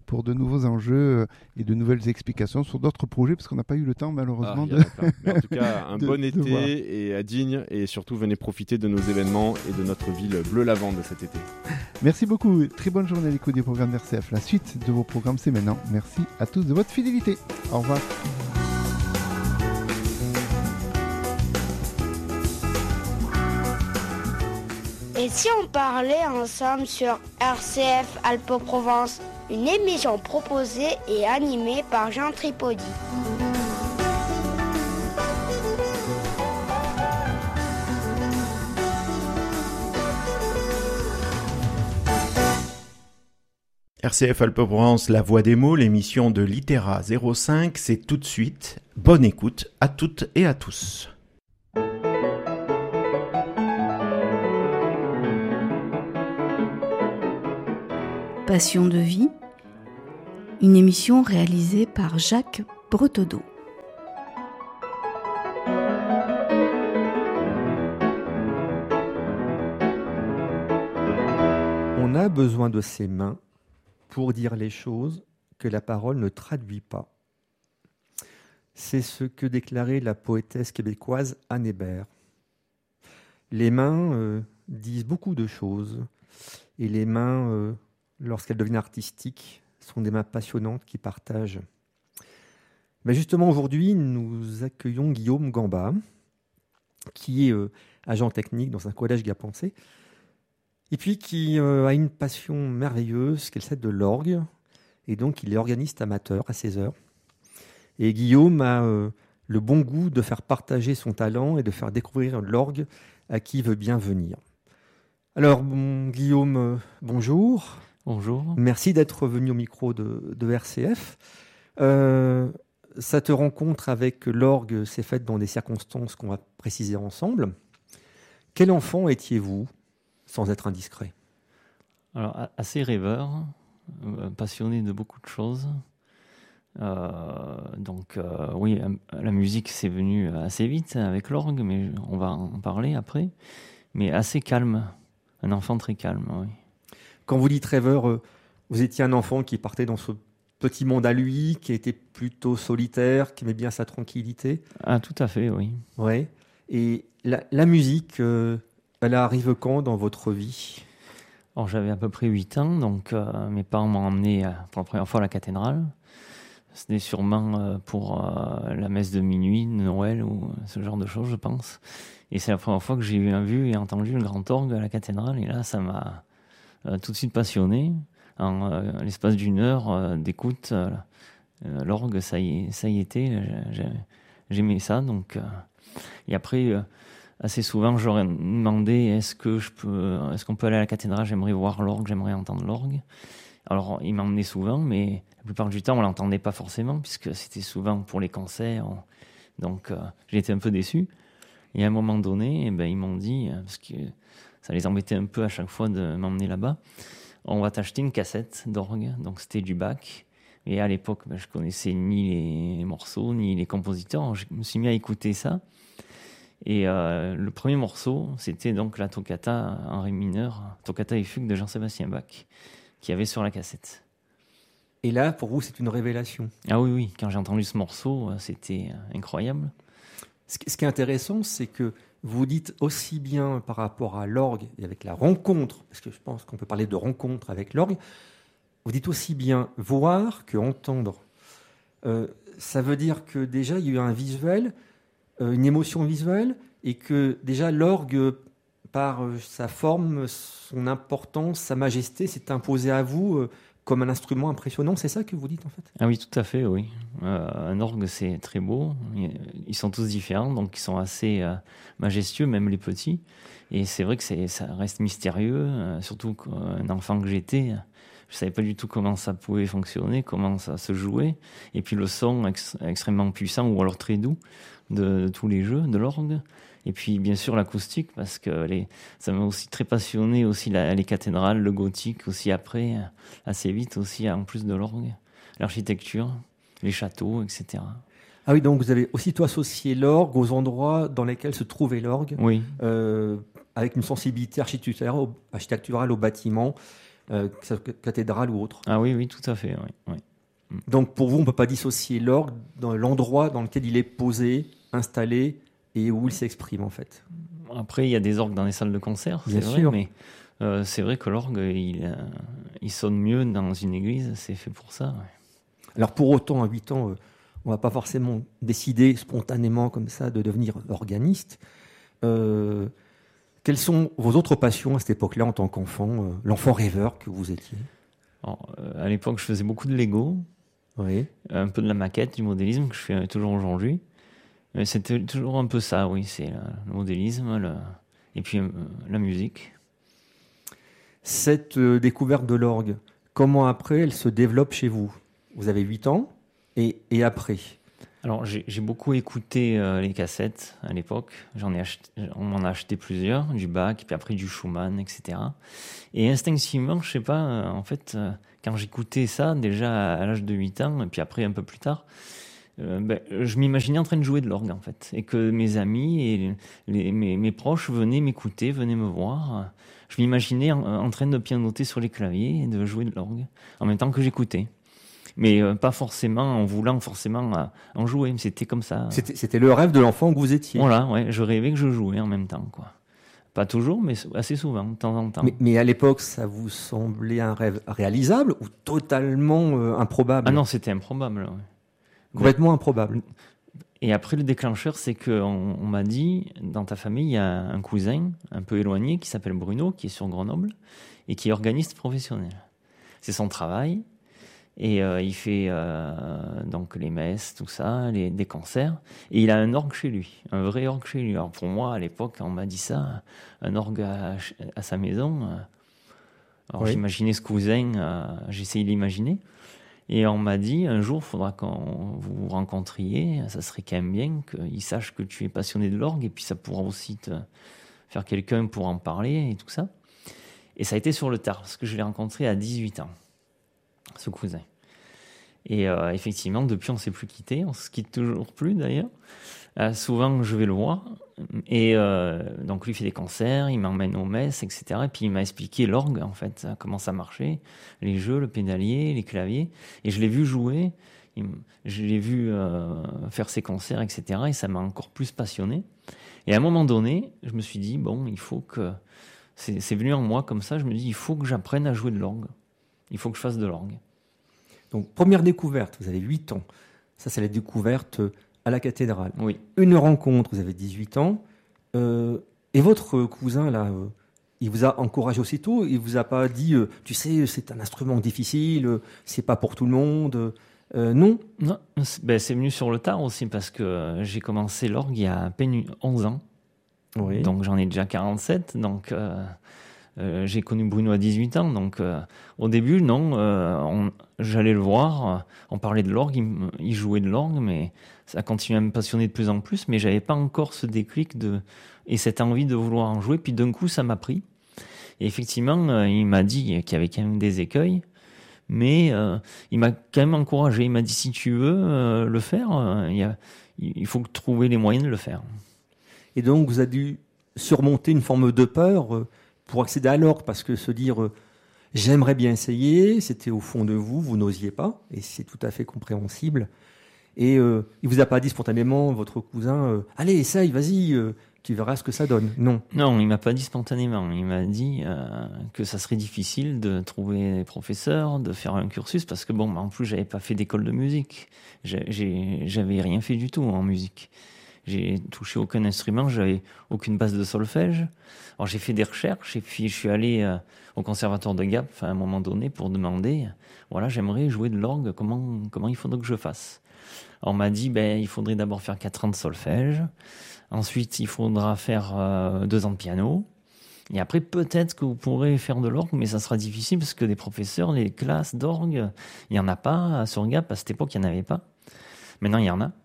pour de nouveaux enjeux et de nouvelles explications sur d'autres projets, parce qu'on n'a pas eu le temps malheureusement. Ah, de... Mais en tout cas, un de, bon de été voir. et à Digne, et surtout venez profiter de nos événements et de notre ville bleu lavande cet été. Merci beaucoup, très bonne journée à l'écoute des programmes d'R C F. La suite de vos programmes, c'est maintenant. Merci à tous de votre fidélité. Au revoir. Et si on parlait ensemble sur R C F Alpes-Provence, une émission proposée et animée par Jean Tripodi. R C F Alpes-Provence, la voix des mots, l'émission de Litera zéro cinq, c'est tout de suite. Bonne écoute à toutes et à tous. Passion de vie, une émission réalisée par Jacques Bretedeau. On a besoin de ses mains pour dire les choses que la parole ne traduit pas. C'est ce que déclarait la poétesse québécoise Anne Hébert. Les mains euh, disent beaucoup de choses, et les mains, euh, lorsqu'elles deviennent artistiques, sont des mains passionnantes qui partagent. Mais justement, aujourd'hui, nous accueillons Guillaume Gamba, qui est euh, agent technique dans un collège Gapensé, et puis qui euh, a une passion merveilleuse, qu'elle celle de l'orgue, et donc il est organiste amateur à ses heures. Et Guillaume a euh, le bon goût de faire partager son talent et de faire découvrir l'orgue à qui veut bien venir. Alors, bon, Guillaume, euh, bonjour. Bonjour. Merci d'être venu au micro de, de R C F. Euh, cette rencontre avec l'orgue s'est faite dans des circonstances qu'on va préciser ensemble. Quel enfant étiez-vous, sans être indiscret? Alors, assez rêveur, euh, passionné de beaucoup de choses. Euh, donc, euh, oui, la musique, c'est venu assez vite avec l'orgue, mais on va en parler après. Mais assez calme, un enfant très calme, oui. Quand vous dites rêveur, euh, vous étiez un enfant qui partait dans ce petit monde à lui, qui était plutôt solitaire, qui aimait bien sa tranquillité. Ah, tout à fait, oui. Ouais. Et la, la musique, euh, elle arrive quand dans votre vie? Alors, j'avais à peu près huit ans, donc euh, mes parents m'ont emmené euh, pour la première fois à la cathédrale. C'était sûrement euh, pour euh, la messe de minuit, de Noël ou ce genre de choses, je pense. Et c'est la première fois que j'ai vu et entendu le grand orgue à la cathédrale. Et là, ça m'a euh, tout de suite passionné. En euh, l'espace d'une heure euh, d'écoute, euh, euh, l'orgue, ça y, ça y était. J'ai, j'aimais ça. Donc, euh, et après, euh, assez souvent, j'aurais demandé est-ce que je peux, est-ce qu'on peut aller à la cathédrale? J'aimerais voir l'orgue, j'aimerais entendre l'orgue. Alors, il m'emmenait souvent, mais la plupart du temps, on ne l'entendait pas forcément, puisque c'était souvent pour les concerts. On... Donc, euh, j'ai été un peu déçu. Et à un moment donné, eh ben, ils m'ont dit, parce que ça les embêtait un peu à chaque fois de m'emmener là-bas, on va t'acheter une cassette d'orgue. Donc, c'était du Bach. Et à l'époque, ben, je connaissais ni les morceaux, ni les compositeurs. Je me suis mis à écouter ça. Et euh, le premier morceau, c'était donc la toccata en ré mineur, toccata et fugue de Jean-Sébastien Bach, qu'il y avait sur la cassette. Et là, pour vous, c'est une révélation. Ah oui, oui. Quand j'ai entendu ce morceau, c'était incroyable. Ce qui est intéressant, c'est que vous dites aussi bien par rapport à l'orgue et avec la rencontre, parce que je pense qu'on peut parler de rencontre avec l'orgue, vous dites aussi bien voir que entendre. Euh, ça veut dire que déjà, il y a eu un visuel, euh, une émotion visuelle, et que déjà l'orgue, par sa forme, son importance, sa majesté, s'est imposé à vous euh, comme un instrument impressionnant. C'est ça que vous dites en fait? Ah oui, tout à fait, oui. Euh, un orgue, c'est très beau. Ils sont tous différents, donc ils sont assez euh, majestueux, même les petits. Et c'est vrai que c'est, ça reste mystérieux, euh, surtout qu'un enfant que j'étais, je ne savais pas du tout comment ça pouvait fonctionner, comment ça se jouait. Et puis le son ex- extrêmement puissant, ou alors très doux, de, de tous les jeux, de l'orgue. Et puis, bien sûr, l'acoustique, parce que les, ça m'a aussi très passionné, aussi la, les cathédrales, le gothique, aussi après, assez vite aussi, en plus de l'orgue, l'architecture, les châteaux, et cetera. Ah oui, donc vous avez aussitôt associé l'orgue aux endroits dans lesquels se trouvait l'orgue, oui. euh, avec une sensibilité architecturale au, architecturale au bâtiment. euh, cathédrale ou autre. Ah oui, oui, tout à fait. Oui, oui. Donc pour vous, on ne peut pas dissocier l'orgue dans l'endroit dans lequel il est posé, installé et où il s'exprime en fait. Après, il y a des orgues dans les salles de concert, c'est Bien vrai, sûr. mais euh, c'est vrai que l'orgue, il, euh, il sonne mieux dans une église, c'est fait pour ça. Ouais. Alors pour autant, à huit ans, euh, on ne va pas forcément décider spontanément comme ça de devenir organiste. Euh, quelles sont vos autres passions à cette époque-là en tant qu'enfant, euh, l'enfant rêveur que vous étiez? Alors, euh, à l'époque, je faisais beaucoup de Lego, Oui. un peu de la maquette, du modélisme que je fais toujours aujourd'hui. Mais c'était toujours un peu ça, oui, c'est le, le modélisme le, et puis euh, la musique. Cette euh, découverte de l'orgue, comment après elle se développe chez vous? Vous avez huit ans et, et après? Alors, j'ai, j'ai beaucoup écouté euh, les cassettes à l'époque. J'en ai acheté, on m'en a acheté plusieurs, du Bach, puis après du Schumann, et cetera. Et instinctivement, je sais pas, euh, en fait, euh, quand j'écoutais ça, déjà à l'âge de huit ans, et puis après un peu plus tard, euh, ben, je m'imaginais en train de jouer de l'orgue, en fait. Et que mes amis et les, mes, mes proches venaient m'écouter, venaient me voir. Je m'imaginais en, en train de pianoter sur les claviers et de jouer de l'orgue, en même temps que j'écoutais. Mais euh, pas forcément en voulant forcément euh, en jouer, mais c'était comme ça. C'était, c'était le rêve de l'enfant que vous étiez. Voilà, ouais, je rêvais que je jouais en même temps, quoi. Pas toujours, mais assez souvent, de temps en temps. Mais, mais à l'époque, ça vous semblait un rêve réalisable ou totalement euh, improbable? Ah non, c'était improbable. Ouais. Complètement mais... improbable. Et après, le déclencheur, c'est qu'on on m'a dit, dans ta famille, il y a un cousin un peu éloigné qui s'appelle Bruno, qui est sur Grenoble, et qui est organiste professionnel. C'est son travail. Et euh, il fait euh, donc les messes, tout ça, les, des concerts. Et il a un orgue chez lui, un vrai orgue chez lui. Alors pour moi, à l'époque, quand on m'a dit ça, un orgue à, à sa maison. Euh, alors oui. J'imaginais ce cousin, euh, j'essayais d'imaginer. Et on m'a dit, un jour, il faudra qu'on vous vous rencontriez. Ça serait quand même bien qu'il sache que tu es passionné de l'orgue. Et puis ça pourra aussi te faire quelqu'un pour en parler et tout ça. Et ça a été sur le tard, parce que je l'ai rencontré à dix-huit ans. Ce cousin. Et euh, effectivement, depuis, on ne s'est plus quitté. On ne se quitte toujours plus, d'ailleurs. Euh, souvent, je vais le voir. Et euh, donc, lui, il fait des concerts, il m'emmène aux messes, et cetera. Et puis, il m'a expliqué l'orgue, en fait, comment ça marchait, les jeux, le pédalier, les claviers. Et je l'ai vu jouer, il, je l'ai vu euh, faire ses concerts, et cetera. Et ça m'a encore plus passionné. Et à un moment donné, je me suis dit, bon, il faut que... C'est, c'est venu en moi comme ça, je me dis, il faut que j'apprenne à jouer de l'orgue. Il faut que je fasse de l'orgue. Donc, première découverte, vous avez huit ans. Ça, c'est la découverte à la cathédrale. Oui. Une rencontre, vous avez dix-huit ans. Euh, et votre cousin, là, euh, il vous a encouragé aussitôt? Il vous a pas dit, euh, tu sais, c'est un instrument difficile, euh, c'est pas pour tout le monde euh, Non Non, c'est, ben, c'est venu sur le tard aussi, parce que euh, j'ai commencé l'orgue il y a à peine onze ans. Oui. Donc, j'en ai déjà quarante-sept. Donc... Euh, Euh, j'ai connu Bruno à dix-huit ans, donc euh, au début, non, euh, on, j'allais le voir, euh, on parlait de l'orgue, il, il jouait de l'orgue, mais ça continuait à me passionner de plus en plus, mais j'avais pas encore ce déclic de, et cette envie de vouloir en jouer, puis d'un coup, ça m'a pris. Et effectivement, euh, il m'a dit qu'il y avait quand même des écueils, mais euh, il m'a quand même encouragé, il m'a dit, si tu veux euh, le faire, euh, il, y a, il faut trouver les moyens de le faire. Et donc, vous avez dû surmonter une forme de peur euh... pour accéder à l'orgue, parce que se dire euh, j'aimerais bien essayer, c'était au fond de vous, vous n'osiez pas, et c'est tout à fait compréhensible. Et euh, il vous a pas dit spontanément, votre cousin, euh, allez, essaye, vas-y, euh, tu verras ce que ça donne. Non. Non, il m'a pas dit spontanément. Il m'a dit euh, que ça serait difficile de trouver des professeurs, de faire un cursus, parce que bon, en plus, j'avais pas fait d'école de musique. J'ai, j'ai, j'avais rien fait du tout en musique. J'ai touché aucun instrument, j'avais aucune base de solfège. Alors j'ai fait des recherches et puis je suis allé euh, au conservatoire de Gap à un moment donné pour demander, voilà, j'aimerais jouer de l'orgue, comment comment il faudrait que je fasse. Alors, on m'a dit, ben il faudrait d'abord faire quatre ans de solfège, ensuite il faudra faire euh, deux ans de piano, et après peut-être que vous pourrez faire de l'orgue, mais ça sera difficile parce que des professeurs, les classes d'orgue, il y en a pas sur Gap, à cette époque il y en avait pas. Maintenant il y en a.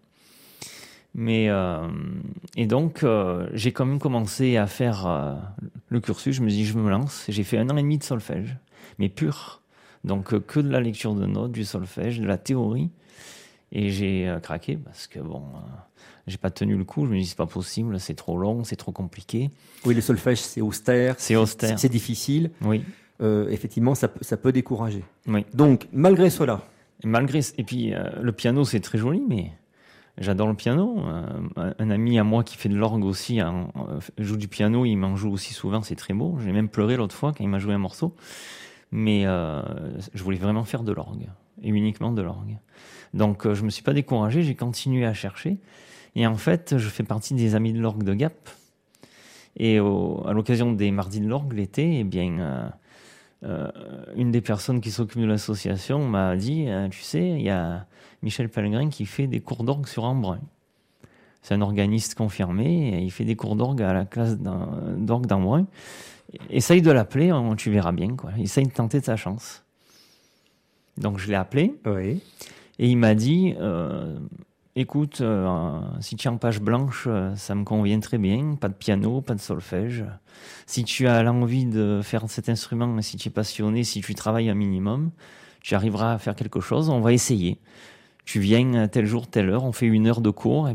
Mais euh, et donc euh, j'ai quand même commencé à faire euh, le cursus. Je me dis je me lance. J'ai fait un an et demi de solfège, mais pur. Donc euh, que de la lecture de notes, du solfège, de la théorie. Et j'ai euh, craqué parce que bon, euh, j'ai pas tenu le coup. Je me dis c'est pas possible, c'est trop long, c'est trop compliqué. Oui, le solfège c'est austère, c'est austère, c'est, c'est difficile. Oui. euh, effectivement, ça, ça peut décourager. Oui. Donc, malgré cela. Et malgré, et puis euh, le piano, c'est très joli, mais j'adore le piano. Euh, un ami à moi qui fait de l'orgue aussi en, en, joue du piano, il m'en joue aussi souvent, c'est très beau. J'ai même pleuré l'autre fois quand il m'a joué un morceau. Mais euh, je voulais vraiment faire de l'orgue, et uniquement de l'orgue. Donc euh, je ne me suis pas découragé, j'ai continué à chercher. Et en fait, je fais partie des Amis de l'orgue de Gap. Et au, à l'occasion des Mardis de l'orgue l'été, eh bien, euh, euh, une des personnes qui s'occupe de l'association m'a dit, euh, tu sais, il y a Michel Pellegrin qui fait des cours d'orgue sur Embrun. C'est un organiste confirmé, et il fait des cours d'orgue à la classe d'orgue d'Embrun. Essaye de l'appeler, tu verras bien, quoi. Essaye de tenter ta chance. Donc je l'ai appelé, oui. Et il m'a dit, euh, écoute, euh, si tu es en page blanche, euh, ça me convient très bien, pas de piano, pas de solfège. Si tu as l'envie de faire cet instrument, si tu es passionné, si tu travailles un minimum, tu arriveras à faire quelque chose, on va essayer. Tu viens tel jour, telle heure, on fait une heure de cours, et